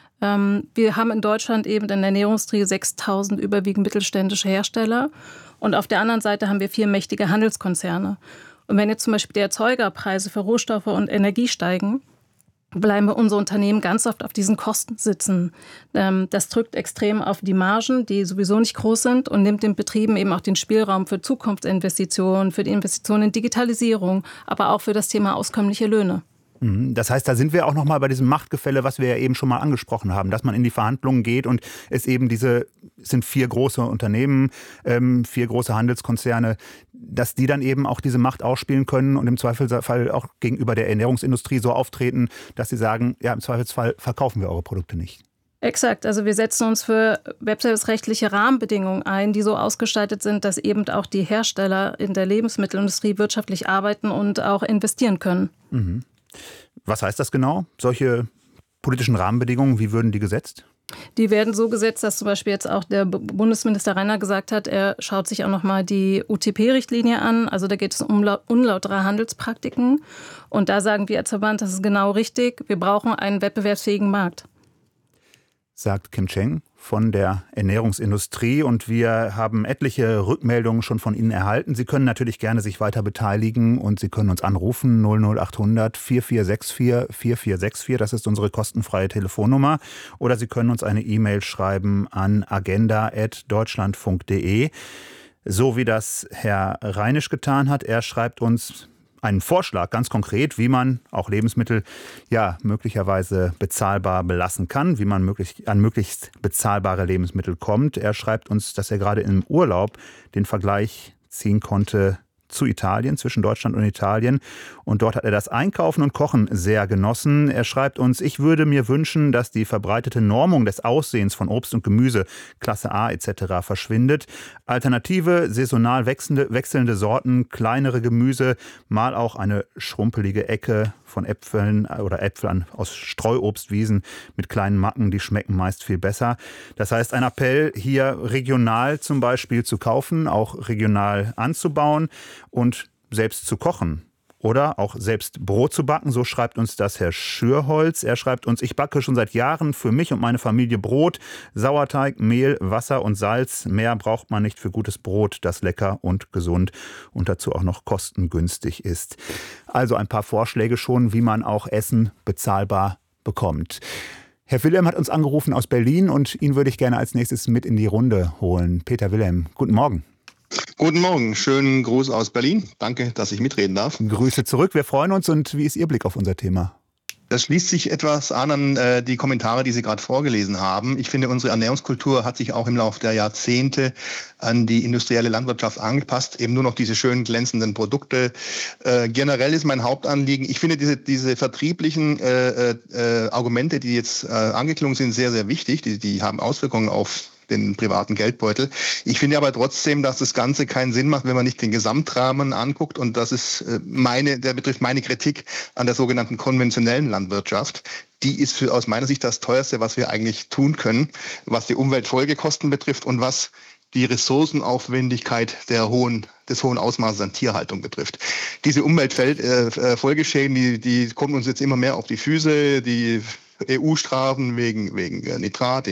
Wir haben in Deutschland eben in der Ernährungsindustrie 6.000 überwiegend mittelständische Hersteller. Und auf der anderen Seite haben wir 4 mächtige Handelskonzerne. Und wenn jetzt zum Beispiel die Erzeugerpreise für Rohstoffe und Energie steigen, bleiben unsere Unternehmen ganz oft auf diesen Kosten sitzen. Das drückt extrem auf die Margen, die sowieso nicht groß sind, und nimmt den Betrieben eben auch den Spielraum für Zukunftsinvestitionen, für die Investitionen in Digitalisierung, aber auch für das Thema auskömmliche Löhne. Das heißt, da sind wir auch noch mal bei diesem Machtgefälle, was wir ja eben schon mal angesprochen haben, dass man in die Verhandlungen geht und es eben sind 4 große Unternehmen, 4 große Handelskonzerne, dass die dann eben auch diese Macht ausspielen können und im Zweifelsfall auch gegenüber der Ernährungsindustrie so auftreten, dass sie sagen, ja, im Zweifelsfall verkaufen wir eure Produkte nicht. Exakt. Also wir setzen uns für wettbewerbsrechtliche Rahmenbedingungen ein, die so ausgestaltet sind, dass eben auch die Hersteller in der Lebensmittelindustrie wirtschaftlich arbeiten und auch investieren können. Mhm. Was heißt das genau? Solche politischen Rahmenbedingungen, wie würden die gesetzt? Die werden so gesetzt, dass zum Beispiel jetzt auch der Bundesminister Reiner gesagt hat, er schaut sich auch nochmal die UTP-Richtlinie an. Also da geht es um unlautere Handelspraktiken. Und da sagen wir als Verband, das ist genau richtig. Wir brauchen einen wettbewerbsfähigen Markt. Sagt Kim Cheng von der Ernährungsindustrie, und wir haben etliche Rückmeldungen schon von Ihnen erhalten. Sie können natürlich gerne sich weiter beteiligen und Sie können uns anrufen 00800 4464 4464, das ist unsere kostenfreie Telefonnummer, oder Sie können uns eine E-Mail schreiben an agenda@deutschlandfunk.de, so wie das Herr Reinisch getan hat. Er schreibt uns einen Vorschlag, ganz konkret, wie man auch Lebensmittel möglicherweise bezahlbar belassen kann, wie man an möglichst bezahlbare Lebensmittel kommt. Er schreibt uns, dass er gerade im Urlaub den Vergleich ziehen konnte zu Italien, zwischen Deutschland und Italien. Und dort hat er das Einkaufen und Kochen sehr genossen. Er schreibt uns, ich würde mir wünschen, dass die verbreitete Normung des Aussehens von Obst und Gemüse, Klasse A etc. verschwindet. Alternative, saisonal wechselnde Sorten, kleinere Gemüse, mal auch eine schrumpelige Ecke von Äpfeln oder Äpfeln aus Streuobstwiesen mit kleinen Macken, die schmecken meist viel besser. Das heißt, ein Appell, hier regional zum Beispiel zu kaufen, auch regional anzubauen und selbst zu kochen. Oder auch selbst Brot zu backen, so schreibt uns das Herr Schürholz. Er schreibt uns, ich backe schon seit Jahren für mich und meine Familie Brot, Sauerteig, Mehl, Wasser und Salz. Mehr braucht man nicht für gutes Brot, das lecker und gesund und dazu auch noch kostengünstig ist. Also ein paar Vorschläge schon, wie man auch Essen bezahlbar bekommt. Herr Wilhelm hat uns angerufen aus Berlin und ihn würde ich gerne als nächstes mit in die Runde holen. Peter Wilhelm, guten Morgen. Guten Morgen, schönen Gruß aus Berlin. Danke, dass ich mitreden darf. Grüße zurück, wir freuen uns. Und wie ist Ihr Blick auf unser Thema? Das schließt sich etwas an die Kommentare, die Sie gerade vorgelesen haben. Ich finde, unsere Ernährungskultur hat sich auch im Laufe der Jahrzehnte an die industrielle Landwirtschaft angepasst. Eben nur noch diese schönen glänzenden Produkte. Generell ist mein Hauptanliegen, ich finde diese vertrieblichen Argumente, die jetzt angeklungen sind, sehr, sehr wichtig. Die haben Auswirkungen auf den privaten Geldbeutel. Ich finde aber trotzdem, dass das Ganze keinen Sinn macht, wenn man nicht den Gesamtrahmen anguckt. Und das ist der betrifft meine Kritik an der sogenannten konventionellen Landwirtschaft. Die ist aus meiner Sicht das Teuerste, was wir eigentlich tun können, was die Umweltfolgekosten betrifft und was die Ressourcenaufwendigkeit des hohen Ausmaßes an Tierhaltung betrifft. Diese Umweltfolgeschäden, die kommen uns jetzt immer mehr auf die Füße. Die EU-Strafen wegen Nitrat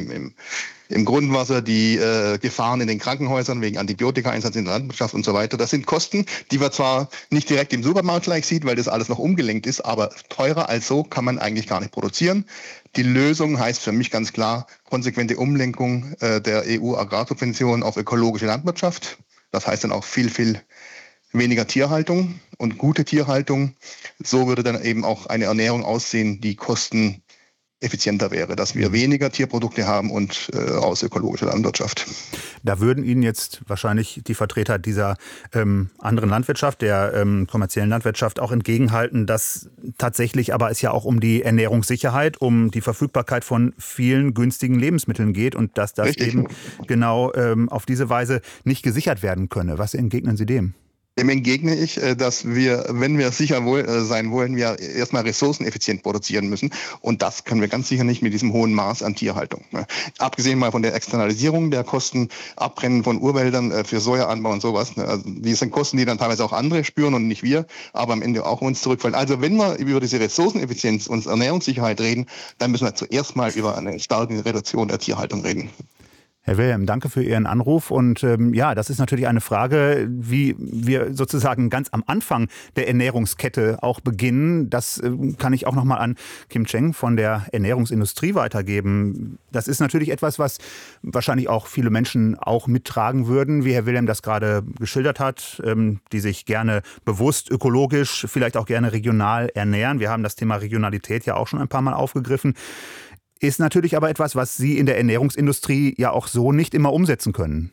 im Grundwasser, die Gefahren in den Krankenhäusern wegen Antibiotikaeinsatz in der Landwirtschaft und so weiter. Das sind Kosten, die man zwar nicht direkt im Supermarkt gleich sieht, weil das alles noch umgelenkt ist, aber teurer als so kann man eigentlich gar nicht produzieren. Die Lösung heißt für mich ganz klar konsequente Umlenkung der EU-Agrarsubventionen auf ökologische Landwirtschaft. Das heißt dann auch viel, viel weniger Tierhaltung und gute Tierhaltung. So würde dann eben auch eine Ernährung aussehen, die kosteneffizienter wäre, dass wir weniger Tierprodukte haben und aus ökologischer Landwirtschaft. Da würden Ihnen jetzt wahrscheinlich die Vertreter dieser anderen Landwirtschaft, der kommerziellen Landwirtschaft auch entgegenhalten, dass tatsächlich aber es ja auch um die Ernährungssicherheit, um die Verfügbarkeit von vielen günstigen Lebensmitteln geht und dass das Richtig. Eben genau auf diese Weise nicht gesichert werden könne. Was entgegnen Sie dem? Dem entgegne ich, dass wir, wenn wir sicher sein wollen, wir erstmal ressourceneffizient produzieren müssen. Und das können wir ganz sicher nicht mit diesem hohen Maß an Tierhaltung. Abgesehen mal von der Externalisierung der Kosten, Abbrennen von Urwäldern für Sojaanbau und sowas. Also die sind Kosten, die dann teilweise auch andere spüren und nicht wir, aber am Ende auch uns zurückfallen. Also wenn wir über diese Ressourceneffizienz und Ernährungssicherheit reden, dann müssen wir zuerst mal über eine starke Reduktion der Tierhaltung reden. Herr Wilhelm, danke für Ihren Anruf. Und ja, das ist natürlich eine Frage, wie wir sozusagen ganz am Anfang der Ernährungskette auch beginnen. Das kann ich auch nochmal an Kim Cheng von der Ernährungsindustrie weitergeben. Das ist natürlich etwas, was wahrscheinlich auch viele Menschen auch mittragen würden, wie Herr Wilhelm das gerade geschildert hat, die sich gerne bewusst, ökologisch, vielleicht auch gerne regional ernähren. Wir haben das Thema Regionalität ja auch schon ein paar Mal aufgegriffen. Ist natürlich aber etwas, was Sie in der Ernährungsindustrie ja auch so nicht immer umsetzen können.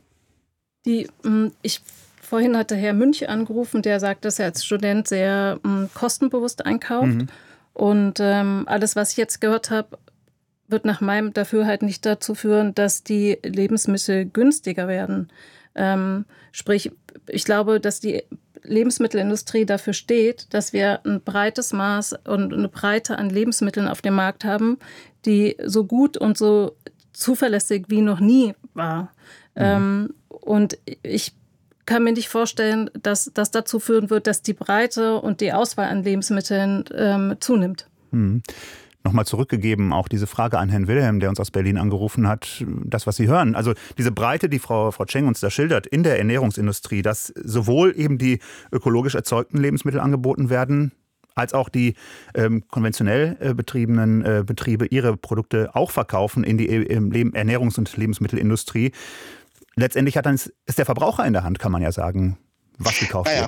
Vorhin hatte Herr Münch angerufen, der sagt, dass er als Student sehr kostenbewusst einkauft. Mhm. Und alles, was ich jetzt gehört habe, wird nach meinem Dafürhalten nicht dazu führen, dass die Lebensmittel günstiger werden. Sprich, ich glaube, dass die Lebensmittelindustrie dafür steht, dass wir ein breites Maß und eine Breite an Lebensmitteln auf dem Markt haben, die so gut und so zuverlässig wie noch nie war. Mhm. Und ich kann mir nicht vorstellen, dass das dazu führen wird, dass die Breite und die Auswahl an Lebensmitteln zunimmt. Mhm. Nochmal zurückgegeben, auch diese Frage an Herrn Wilhelm, der uns aus Berlin angerufen hat, das, was Sie hören. Also diese Breite, die Frau Cheng uns da schildert, in der Ernährungsindustrie, dass sowohl eben die ökologisch erzeugten Lebensmittel angeboten werden, als auch die konventionell betriebenen Betriebe ihre Produkte auch verkaufen in die Ernährungs- und Lebensmittelindustrie. Letztendlich ist der Verbraucher in der Hand, kann man ja sagen, was gekauft wird.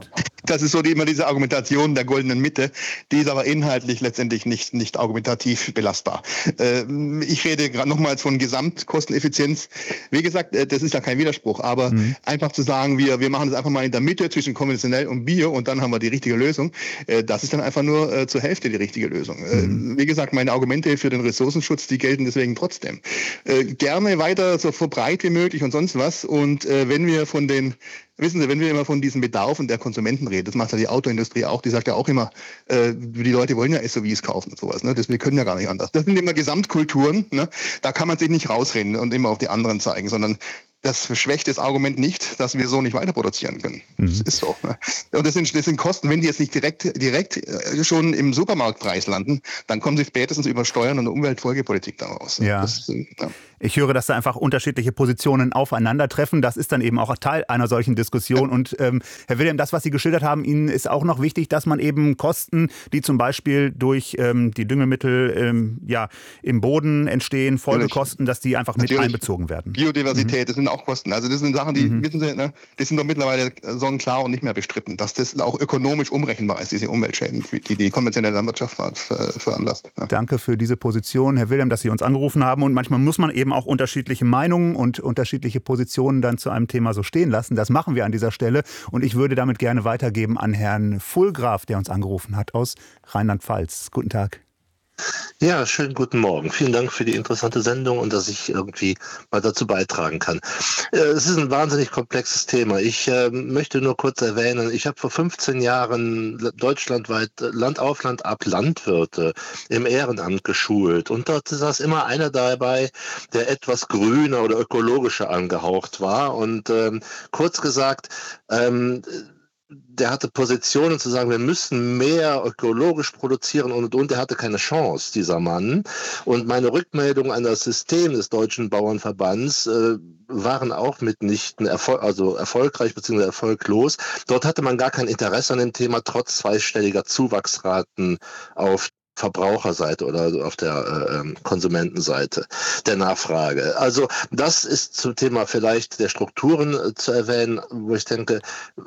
Das ist so immer diese Argumentation der goldenen Mitte, die ist aber inhaltlich letztendlich nicht argumentativ belastbar. Ich rede gerade nochmals von Gesamtkosteneffizienz. Wie gesagt, das ist ja kein Widerspruch, aber einfach zu sagen, wir machen das einfach mal in der Mitte zwischen konventionell und Bio und dann haben wir die richtige Lösung, das ist dann einfach nur zur Hälfte die richtige Lösung. Wie gesagt, meine Argumente für den Ressourcenschutz, die gelten deswegen trotzdem. Gerne weiter so breit wie möglich und sonst was. Und wenn wir immer von diesen Bedarfen der Konsumenten reden, das macht ja die Autoindustrie auch, die sagt ja auch immer, die Leute wollen ja SUVs kaufen und sowas, ne? Wir können ja gar nicht anders. Das sind immer Gesamtkulturen, ne? Da kann man sich nicht rausreden und immer auf die anderen zeigen, sondern das schwächt das Argument nicht, dass wir so nicht weiter produzieren können. Das ist so. Ne? Und das sind Kosten, wenn die jetzt nicht direkt schon im Supermarktpreis landen, dann kommen sie spätestens über Steuern und Umweltfolgepolitik daraus. Ja. Ich höre, dass da einfach unterschiedliche Positionen aufeinandertreffen. Das ist dann eben auch Teil einer solchen Diskussion. Und Herr Wilhelm, das, was Sie geschildert haben, Ihnen ist auch noch wichtig, dass man eben Kosten, die zum Beispiel durch die Düngemittel im Boden entstehen, Folgekosten, dass die einfach mit einbezogen werden. Biodiversität, das sind auch Kosten. Also das sind Sachen, die, wissen Sie, ne, die sind doch mittlerweile sonnenklar und nicht mehr bestritten, dass das auch ökonomisch umrechenbar ist, diese Umweltschäden, die konventionelle Landwirtschaft veranlasst. Ja. Danke für diese Position, Herr Wilhelm, dass Sie uns angerufen haben. Und manchmal muss man eben auch unterschiedliche Meinungen und unterschiedliche Positionen dann zu einem Thema so stehen lassen. Das machen wir an dieser Stelle. Und ich würde damit gerne weitergeben an Herrn Fulgraf, der uns angerufen hat aus Rheinland-Pfalz. Guten Tag. Ja, schönen guten Morgen. Vielen Dank für die interessante Sendung und dass ich irgendwie mal dazu beitragen kann. Es ist ein wahnsinnig komplexes Thema. Ich möchte nur kurz erwähnen, ich habe vor 15 Jahren deutschlandweit Land auf Land ab Landwirte im Ehrenamt geschult und dort saß immer einer dabei, der etwas grüner oder ökologischer angehaucht war und kurz gesagt, der hatte Positionen zu sagen, wir müssen mehr ökologisch produzieren und der hatte keine Chance, dieser Mann. Und meine Rückmeldung an das System des Deutschen Bauernverbands waren auch mitnichten erfolgreich bzw. erfolglos. Dort hatte man gar kein Interesse an dem Thema, trotz zweistelliger Zuwachsraten auf Verbraucherseite oder auf der Konsumentenseite der Nachfrage. Also das ist zum Thema vielleicht der Strukturen zu erwähnen, wo ich denke,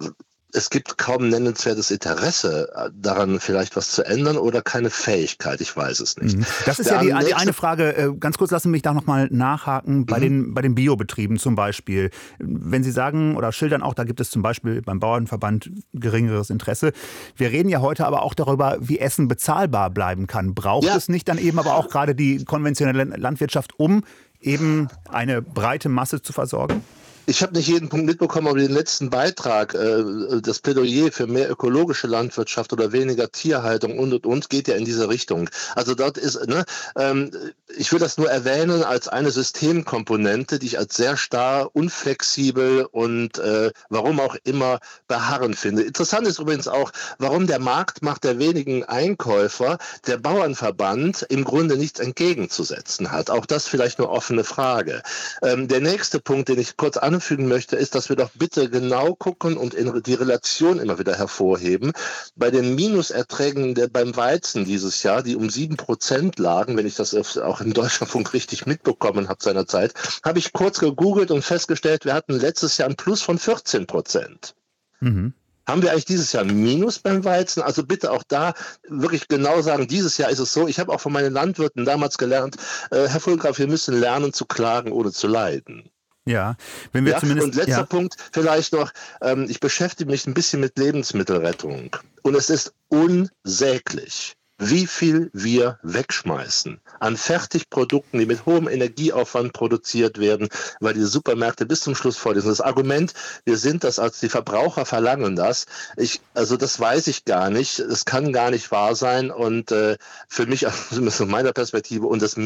es gibt kaum nennenswertes Interesse daran, vielleicht was zu ändern oder keine Fähigkeit, ich weiß es nicht. Das ist ja die eine Frage, ganz kurz lassen Sie mich da nochmal nachhaken, bei den Biobetrieben zum Beispiel. Wenn Sie sagen oder schildern auch, da gibt es zum Beispiel beim Bauernverband geringeres Interesse. Wir reden ja heute aber auch darüber, wie Essen bezahlbar bleiben kann. Braucht es nicht dann eben aber auch gerade die konventionelle Landwirtschaft, um eben eine breite Masse zu versorgen? Ich habe nicht jeden Punkt mitbekommen, aber den letzten Beitrag, das Plädoyer für mehr ökologische Landwirtschaft oder weniger Tierhaltung und geht ja in diese Richtung. Also dort ist, ich will das nur erwähnen als eine Systemkomponente, die ich als sehr starr, unflexibel und warum auch immer beharren finde. Interessant ist übrigens auch, warum der Marktmacht der wenigen Einkäufer der Bauernverband im Grunde nichts entgegenzusetzen hat. Auch das vielleicht nur offene Frage. Der nächste Punkt, den ich kurz anfügen möchte, ist, dass wir doch bitte genau gucken und die Relation immer wieder hervorheben. Bei den Minuserträgen beim Weizen dieses Jahr, die um 7% lagen, wenn ich das auch im Deutschlandfunk richtig mitbekommen habe seinerzeit, habe ich kurz gegoogelt und festgestellt, wir hatten letztes Jahr ein Plus von 14%. Haben wir eigentlich dieses Jahr ein Minus beim Weizen? Also bitte auch da wirklich genau sagen, dieses Jahr ist es so. Ich habe auch von meinen Landwirten damals gelernt, Herr Fulgraf, wir müssen lernen zu klagen ohne zu leiden. Ja, wenn wir zumindest. Und letzter Punkt vielleicht noch, ich beschäftige mich ein bisschen mit Lebensmittelrettung und es ist unsäglich, wie viel wir wegschmeißen an Fertigprodukten, die mit hohem Energieaufwand produziert werden, weil die Supermärkte bis zum Schluss voll sind. Das Argument, wir sind das, als die Verbraucher verlangen das, also das weiß ich gar nicht, es kann gar nicht wahr sein und für mich, aus meiner Perspektive und das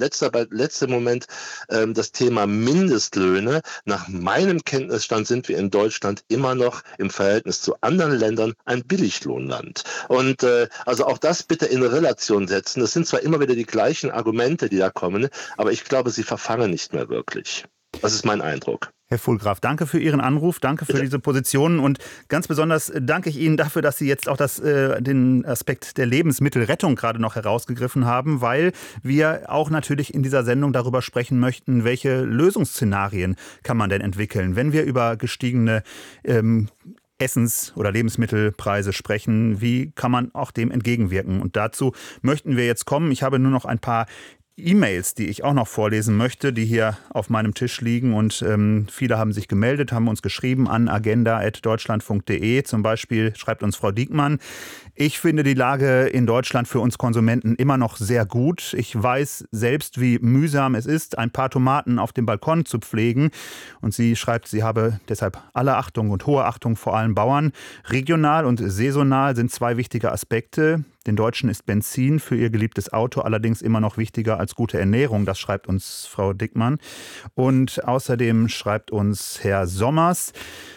letzte Moment, das Thema Mindestlöhne, nach meinem Kenntnisstand sind wir in Deutschland immer noch im Verhältnis zu anderen Ländern ein Billiglohnland. Und also auch das bitte in Relation setzen. Das sind zwar immer wieder die gleichen Argumente, die da kommen, aber ich glaube, sie verfangen nicht mehr wirklich. Das ist mein Eindruck. Herr Fulgraf, danke für Ihren Anruf, danke für diese Positionen und ganz besonders danke ich Ihnen dafür, dass Sie jetzt auch den Aspekt der Lebensmittelrettung gerade noch herausgegriffen haben, weil wir auch natürlich in dieser Sendung darüber sprechen möchten, welche Lösungsszenarien kann man denn entwickeln, wenn wir über gestiegene Essens- oder Lebensmittelpreise sprechen. Wie kann man auch dem entgegenwirken? Und dazu möchten wir jetzt kommen. Ich habe nur noch ein paar E-Mails, die ich auch noch vorlesen möchte, die hier auf meinem Tisch liegen. Und viele haben sich gemeldet, haben uns geschrieben an agenda@deutschlandfunk.de. Zum Beispiel schreibt uns Frau Diekmann: Ich finde die Lage in Deutschland für uns Konsumenten immer noch sehr gut. Ich weiß selbst, wie mühsam es ist, ein paar Tomaten auf dem Balkon zu pflegen. Und sie schreibt, sie habe deshalb alle Achtung und hohe Achtung vor allen Bauern. Regional und saisonal sind zwei wichtige Aspekte. Den Deutschen ist Benzin für ihr geliebtes Auto allerdings immer noch wichtiger als gute Ernährung. Das schreibt uns Frau Dickmann. Und außerdem schreibt uns Herr Sommers,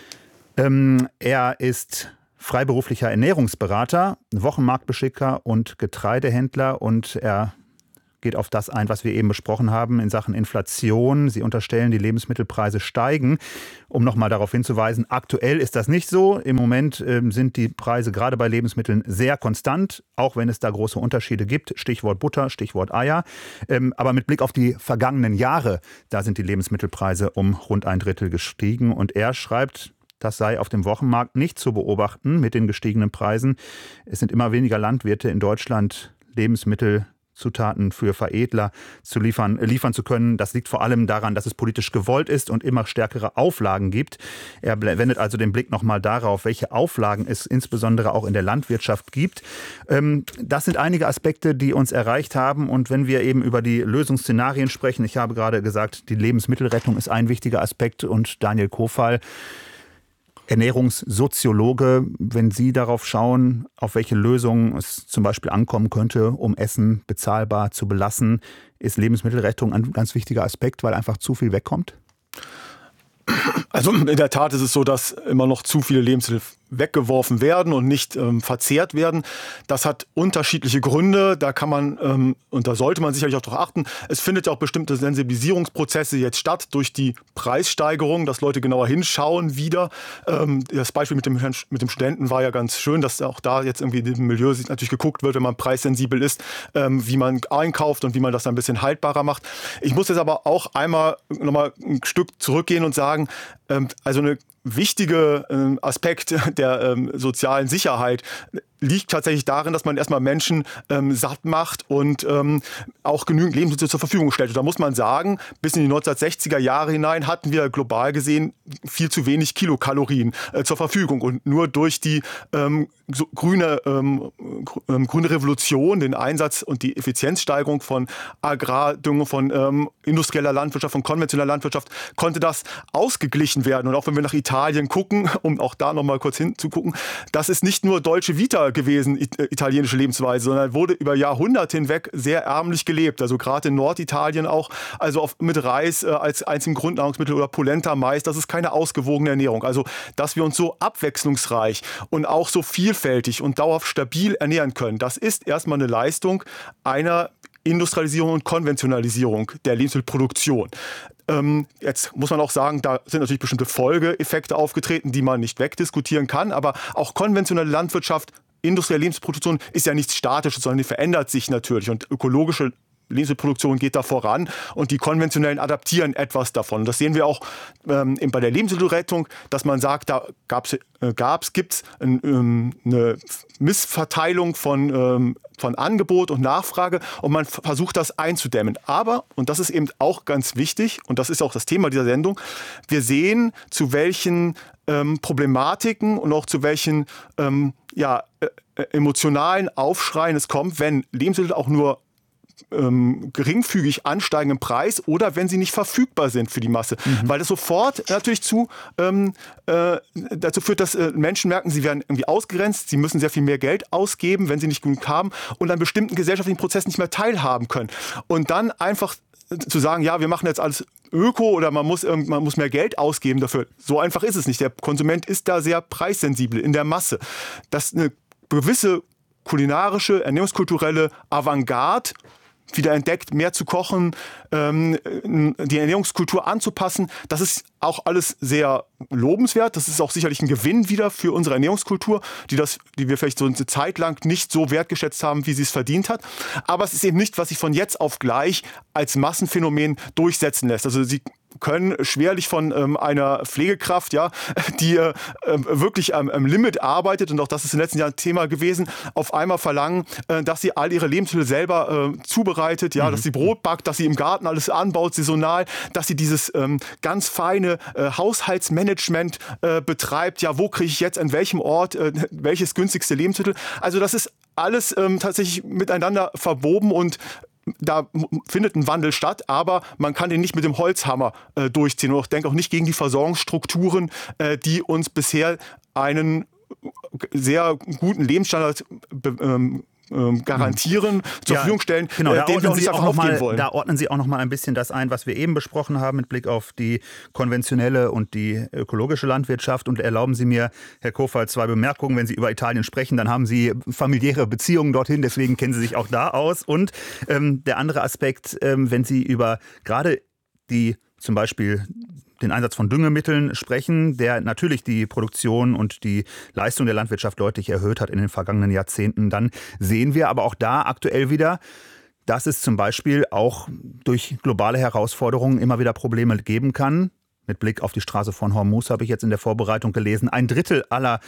er ist freiberuflicher Ernährungsberater, Wochenmarktbeschicker und Getreidehändler, und er geht auf das ein, was wir eben besprochen haben in Sachen Inflation. Sie unterstellen, die Lebensmittelpreise steigen. Um nochmal darauf hinzuweisen, aktuell ist das nicht so. Im Moment sind die Preise gerade bei Lebensmitteln sehr konstant, auch wenn es da große Unterschiede gibt. Stichwort Butter, Stichwort Eier. Aber mit Blick auf die vergangenen Jahre, da sind die Lebensmittelpreise um rund 1/3 gestiegen. Und er schreibt, das sei auf dem Wochenmarkt nicht zu beobachten mit den gestiegenen Preisen. Es sind immer weniger Landwirte in Deutschland, Lebensmittelzutaten für Veredler liefern zu können. Das liegt vor allem daran, dass es politisch gewollt ist und immer stärkere Auflagen gibt. Er wendet also den Blick nochmal darauf, welche Auflagen es insbesondere auch in der Landwirtschaft gibt. Das sind einige Aspekte, die uns erreicht haben. Und wenn wir eben über die Lösungsszenarien sprechen, ich habe gerade gesagt, die Lebensmittelrettung ist ein wichtiger Aspekt, und Daniel Kofal, Ernährungssoziologe, wenn Sie darauf schauen, auf welche Lösungen es zum Beispiel ankommen könnte, um Essen bezahlbar zu belassen, ist Lebensmittelrettung ein ganz wichtiger Aspekt, weil einfach zu viel wegkommt? Also in der Tat ist es so, dass immer noch zu viele Lebensmittel weggeworfen werden und nicht verzehrt werden. Das hat unterschiedliche Gründe. Da kann man und da sollte man sicherlich auch darauf achten. Es findet ja auch bestimmte Sensibilisierungsprozesse jetzt statt durch die Preissteigerung, dass Leute genauer hinschauen wieder. Das Beispiel mit dem Studenten war ja ganz schön, dass auch da jetzt irgendwie im Milieu natürlich geguckt wird, wenn man preissensibel ist, wie man einkauft und wie man das ein bisschen haltbarer macht. Ich muss jetzt aber auch einmal nochmal ein Stück zurückgehen und sagen, also eine wichtige Aspekt der sozialen Sicherheit liegt tatsächlich darin, dass man erstmal Menschen satt macht und auch genügend Lebensmittel zur Verfügung stellt. Und da muss man sagen, bis in die 1960er Jahre hinein hatten wir global gesehen viel zu wenig Kilokalorien zur Verfügung. Und nur durch die grüne Revolution, den Einsatz und die Effizienzsteigerung von Agrardüngung, von industrieller Landwirtschaft, von konventioneller Landwirtschaft, konnte das ausgeglichen werden. Und auch wenn wir nach Italien gucken, um auch da nochmal kurz hinzugucken, das ist nicht nur deutsche Vita gewesen, italienische Lebensweise, sondern wurde über Jahrhunderte hinweg sehr ärmlich gelebt. Also gerade in Norditalien auch, also mit Reis als einzigen Grundnahrungsmittel oder Polenta, Mais, das ist keine ausgewogene Ernährung. Also, dass wir uns so abwechslungsreich und auch so vielfältig und dauerhaft stabil ernähren können, das ist erstmal eine Leistung einer Industrialisierung und Konventionalisierung der Lebensmittelproduktion. Jetzt muss man auch sagen, da sind natürlich bestimmte Folgeeffekte aufgetreten, die man nicht wegdiskutieren kann, aber auch konventionelle Landwirtschaft, industrielle Lebensmittelproduktion ist ja nichts Statisches, sondern die verändert sich natürlich, und ökologische Lebensmittelproduktion geht da voran und die konventionellen adaptieren etwas davon. Und das sehen wir auch bei der Lebensmittelrettung, dass man sagt, da gibt es eine Missverteilung von Angebot und Nachfrage und man versucht das einzudämmen. Aber, und das ist eben auch ganz wichtig, und das ist auch das Thema dieser Sendung, wir sehen, zu welchen Problematiken und auch zu welchen emotionalen Aufschreien es kommt, wenn Lebensmittel auch nur geringfügig ansteigen im Preis oder wenn sie nicht verfügbar sind für die Masse. Weil das sofort natürlich dazu führt, dass Menschen merken, sie werden irgendwie ausgegrenzt, sie müssen sehr viel mehr Geld ausgeben, wenn sie nicht genug haben, und an bestimmten gesellschaftlichen Prozessen nicht mehr teilhaben können. Und dann einfach zu sagen, ja, wir machen jetzt alles Öko oder man muss mehr Geld ausgeben dafür. So einfach ist es nicht. Der Konsument ist da sehr preissensibel in der Masse. Dass eine gewisse kulinarische, ernährungskulturelle Avantgarde wieder entdeckt, mehr zu kochen, die Ernährungskultur anzupassen. Das ist auch alles sehr lobenswert. Das ist auch sicherlich ein Gewinn wieder für unsere Ernährungskultur, die wir vielleicht so eine Zeit lang nicht so wertgeschätzt haben, wie sie es verdient hat. Aber es ist eben nicht, was sich von jetzt auf gleich als Massenphänomen durchsetzen lässt. Also Sie können schwerlich von einer Pflegekraft, ja, die wirklich am Limit arbeitet, und auch das ist in den letzten Jahren Thema gewesen, auf einmal verlangen, dass sie all ihre Lebensmittel selber zubereitet, ja, dass sie Brot backt, dass sie im Garten alles anbaut, saisonal, dass sie dieses ganz feine Haushaltsmanagement betreibt, ja, wo kriege ich jetzt an welchem Ort welches günstigste Lebensmittel. Also das ist alles tatsächlich miteinander verwoben, und da findet ein Wandel statt, aber man kann den nicht mit dem Holzhammer durchziehen. Und ich denke auch nicht gegen die Versorgungsstrukturen, die uns bisher einen sehr guten Lebensstandard garantieren, zur Verfügung stellen, genau, den wir auch nicht einfach aufgeben wollen. Da ordnen Sie auch noch mal ein bisschen das ein, was wir eben besprochen haben mit Blick auf die konventionelle und die ökologische Landwirtschaft. Und erlauben Sie mir, Herr Kofal, 2 Bemerkungen. Wenn Sie über Italien sprechen, dann haben Sie familiäre Beziehungen dorthin, deswegen kennen Sie sich auch da aus. Und der andere Aspekt, wenn Sie über gerade die zum Beispiel den Einsatz von Düngemitteln sprechen, der natürlich die Produktion und die Leistung der Landwirtschaft deutlich erhöht hat in den vergangenen Jahrzehnten, dann sehen wir aber auch da aktuell wieder, dass es zum Beispiel auch durch globale Herausforderungen immer wieder Probleme geben kann. Mit Blick auf die Straße von Hormuz habe ich jetzt in der Vorbereitung gelesen, 1/3 aller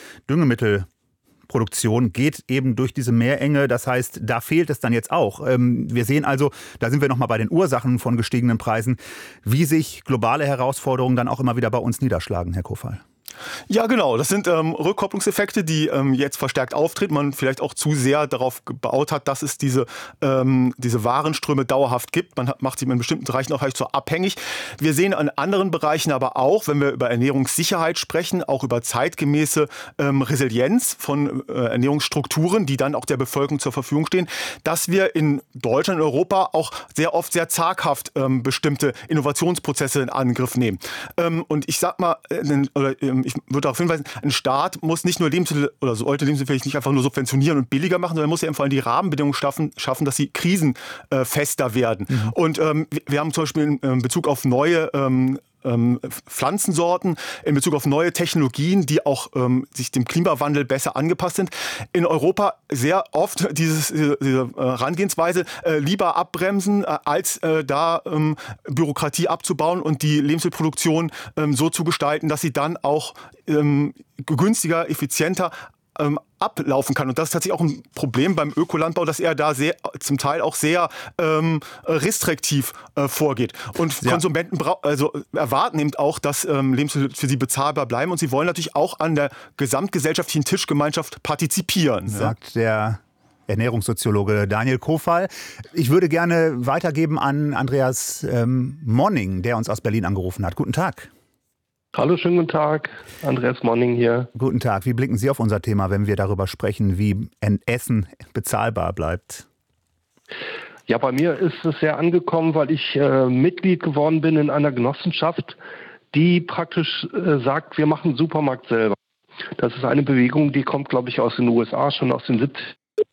Düngemittelproduktion geht eben durch diese Meerenge. Das heißt, da fehlt es dann jetzt auch. Wir sehen also, da sind wir nochmal bei den Ursachen von gestiegenen Preisen, wie sich globale Herausforderungen dann auch immer wieder bei uns niederschlagen, Herr Kofal. Ja, genau. Das sind Rückkopplungseffekte, die jetzt verstärkt auftreten. Man vielleicht auch zu sehr darauf gebaut hat, dass es diese Warenströme dauerhaft gibt. Man macht sie in bestimmten Bereichen auch so abhängig. Wir sehen an anderen Bereichen aber auch, wenn wir über Ernährungssicherheit sprechen, auch über zeitgemäße Resilienz von Ernährungsstrukturen, die dann auch der Bevölkerung zur Verfügung stehen, dass wir in Deutschland und Europa auch sehr oft sehr zaghaft bestimmte Innovationsprozesse in Angriff nehmen. Und ich sag mal, ich würde darauf hinweisen, ein Staat muss nicht nur Lebensmittel oder sollte Lebensmittel vielleicht nicht einfach nur subventionieren und billiger machen, sondern muss ja vor allem die Rahmenbedingungen schaffen, dass sie krisenfester werden. Und wir haben zum Beispiel in Bezug auf neue Pflanzensorten, in Bezug auf neue Technologien, die auch sich dem Klimawandel besser angepasst sind, in Europa sehr oft diese Herangehensweise lieber abbremsen, als da Bürokratie abzubauen und die Lebensmittelproduktion so zu gestalten, dass sie dann auch günstiger, effizienter ablaufen kann. Und das ist tatsächlich auch ein Problem beim Ökolandbau, dass er da zum Teil auch sehr restriktiv vorgeht. Und Konsumenten erwarten eben auch, dass Lebensmittel für sie bezahlbar bleiben. Und sie wollen natürlich auch an der gesamtgesellschaftlichen Tischgemeinschaft partizipieren. Sagt der Ernährungssoziologe Daniel Kofal. Ich würde gerne weitergeben an Andreas Monning, der uns aus Berlin angerufen hat. Guten Tag. Hallo, schönen guten Tag. Andreas Monning hier. Guten Tag. Wie blicken Sie auf unser Thema, wenn wir darüber sprechen, wie Essen bezahlbar bleibt? Ja, bei mir ist es sehr angekommen, weil ich Mitglied geworden bin in einer Genossenschaft, die praktisch sagt, wir machen den Supermarkt selber. Das ist eine Bewegung, die kommt, glaube ich, aus den USA, schon aus den 70ern.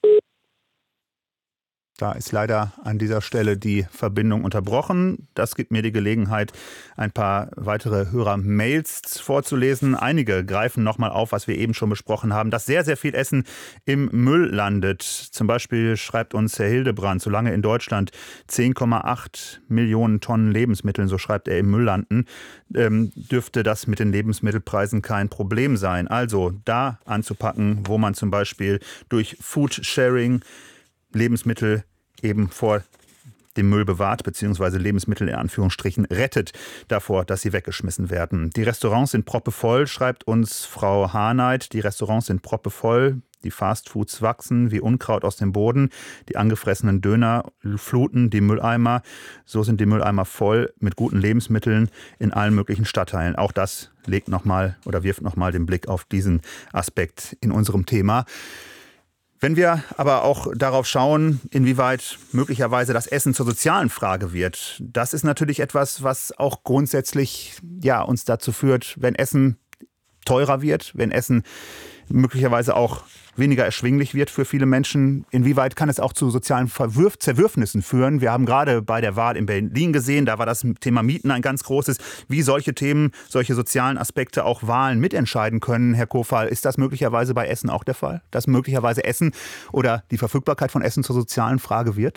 Da ist leider an dieser Stelle die Verbindung unterbrochen. Das gibt mir die Gelegenheit, ein paar weitere Hörer-Mails vorzulesen. Einige greifen nochmal auf, was wir eben schon besprochen haben, dass sehr, sehr viel Essen im Müll landet. Zum Beispiel schreibt uns Herr Hildebrand, solange in Deutschland 10,8 Millionen Tonnen Lebensmitteln, so schreibt er, im Müll landen, dürfte das mit den Lebensmittelpreisen kein Problem sein. Also da anzupacken, wo man zum Beispiel durch Foodsharing Lebensmittel eben vor dem Müll bewahrt, beziehungsweise Lebensmittel in Anführungsstrichen rettet davor, dass sie weggeschmissen werden. Die Restaurants sind proppevoll, schreibt uns Frau Harnight. Die Restaurants sind proppevoll. Die Fastfoods wachsen wie Unkraut aus dem Boden. Die angefressenen Döner fluten die Mülleimer. So sind die Mülleimer voll mit guten Lebensmitteln in allen möglichen Stadtteilen. Auch das legt nochmal oder wirft nochmal den Blick auf diesen Aspekt in unserem Thema. Wenn wir aber auch darauf schauen, inwieweit möglicherweise das Essen zur sozialen Frage wird, das ist natürlich etwas, was auch grundsätzlich uns dazu führt, wenn Essen teurer wird, wenn Essen möglicherweise auch weniger erschwinglich wird für viele Menschen. Inwieweit kann es auch zu sozialen Zerwürfnissen führen? Wir haben gerade bei der Wahl in Berlin gesehen, da war das Thema Mieten ein ganz großes. Wie solche Themen, solche sozialen Aspekte auch Wahlen mitentscheiden können, Herr Kofal, ist das möglicherweise bei Essen auch der Fall? Dass möglicherweise Essen oder die Verfügbarkeit von Essen zur sozialen Frage wird?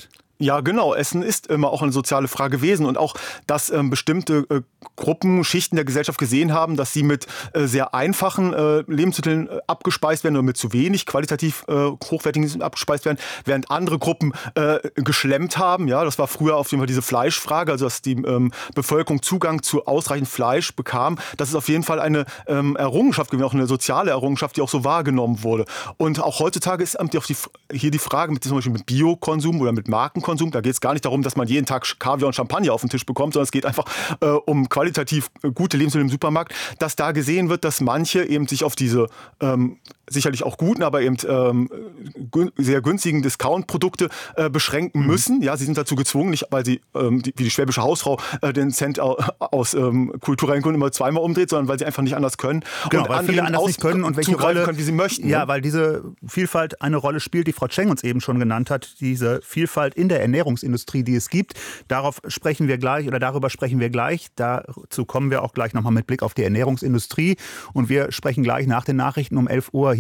Ja, genau. Essen ist immer auch eine soziale Frage gewesen und auch, dass bestimmte Gruppen, Schichten der Gesellschaft gesehen haben, dass sie mit sehr einfachen Lebensmitteln abgespeist werden oder mit zu wenig qualitativ hochwertigen Lebensmitteln abgespeist werden, während andere Gruppen geschlemmt haben. Ja, das war früher auf jeden Fall diese Fleischfrage, also dass die Bevölkerung Zugang zu ausreichend Fleisch bekam. Das ist auf jeden Fall eine Errungenschaft gewesen, auch eine soziale Errungenschaft, die auch so wahrgenommen wurde. Und auch heutzutage ist hier die Frage zum Beispiel mit Biokonsum oder mit Markenkonsum. Da geht es gar nicht darum, dass man jeden Tag Kaviar und Champagner auf den Tisch bekommt, sondern es geht einfach um qualitativ gute Lebensmittel im Supermarkt, dass da gesehen wird, dass manche eben sich auf diese sicherlich auch guten, aber eben sehr günstigen Discount-Produkte beschränken müssen. Ja, sie sind dazu gezwungen, nicht weil sie wie die schwäbische Hausfrau den Cent aus kulturellen Gründen immer zweimal umdreht, sondern weil sie einfach nicht anders können. Genau, weil viele anders nicht können und welche Rolle können, wie sie möchten. Ja, weil diese Vielfalt eine Rolle spielt, die Frau Tscheng uns eben schon genannt hat, diese Vielfalt in der Ernährungsindustrie, die es gibt. Darüber sprechen wir gleich. Dazu kommen wir auch gleich nochmal mit Blick auf die Ernährungsindustrie. Und wir sprechen gleich nach den Nachrichten um 11 Uhr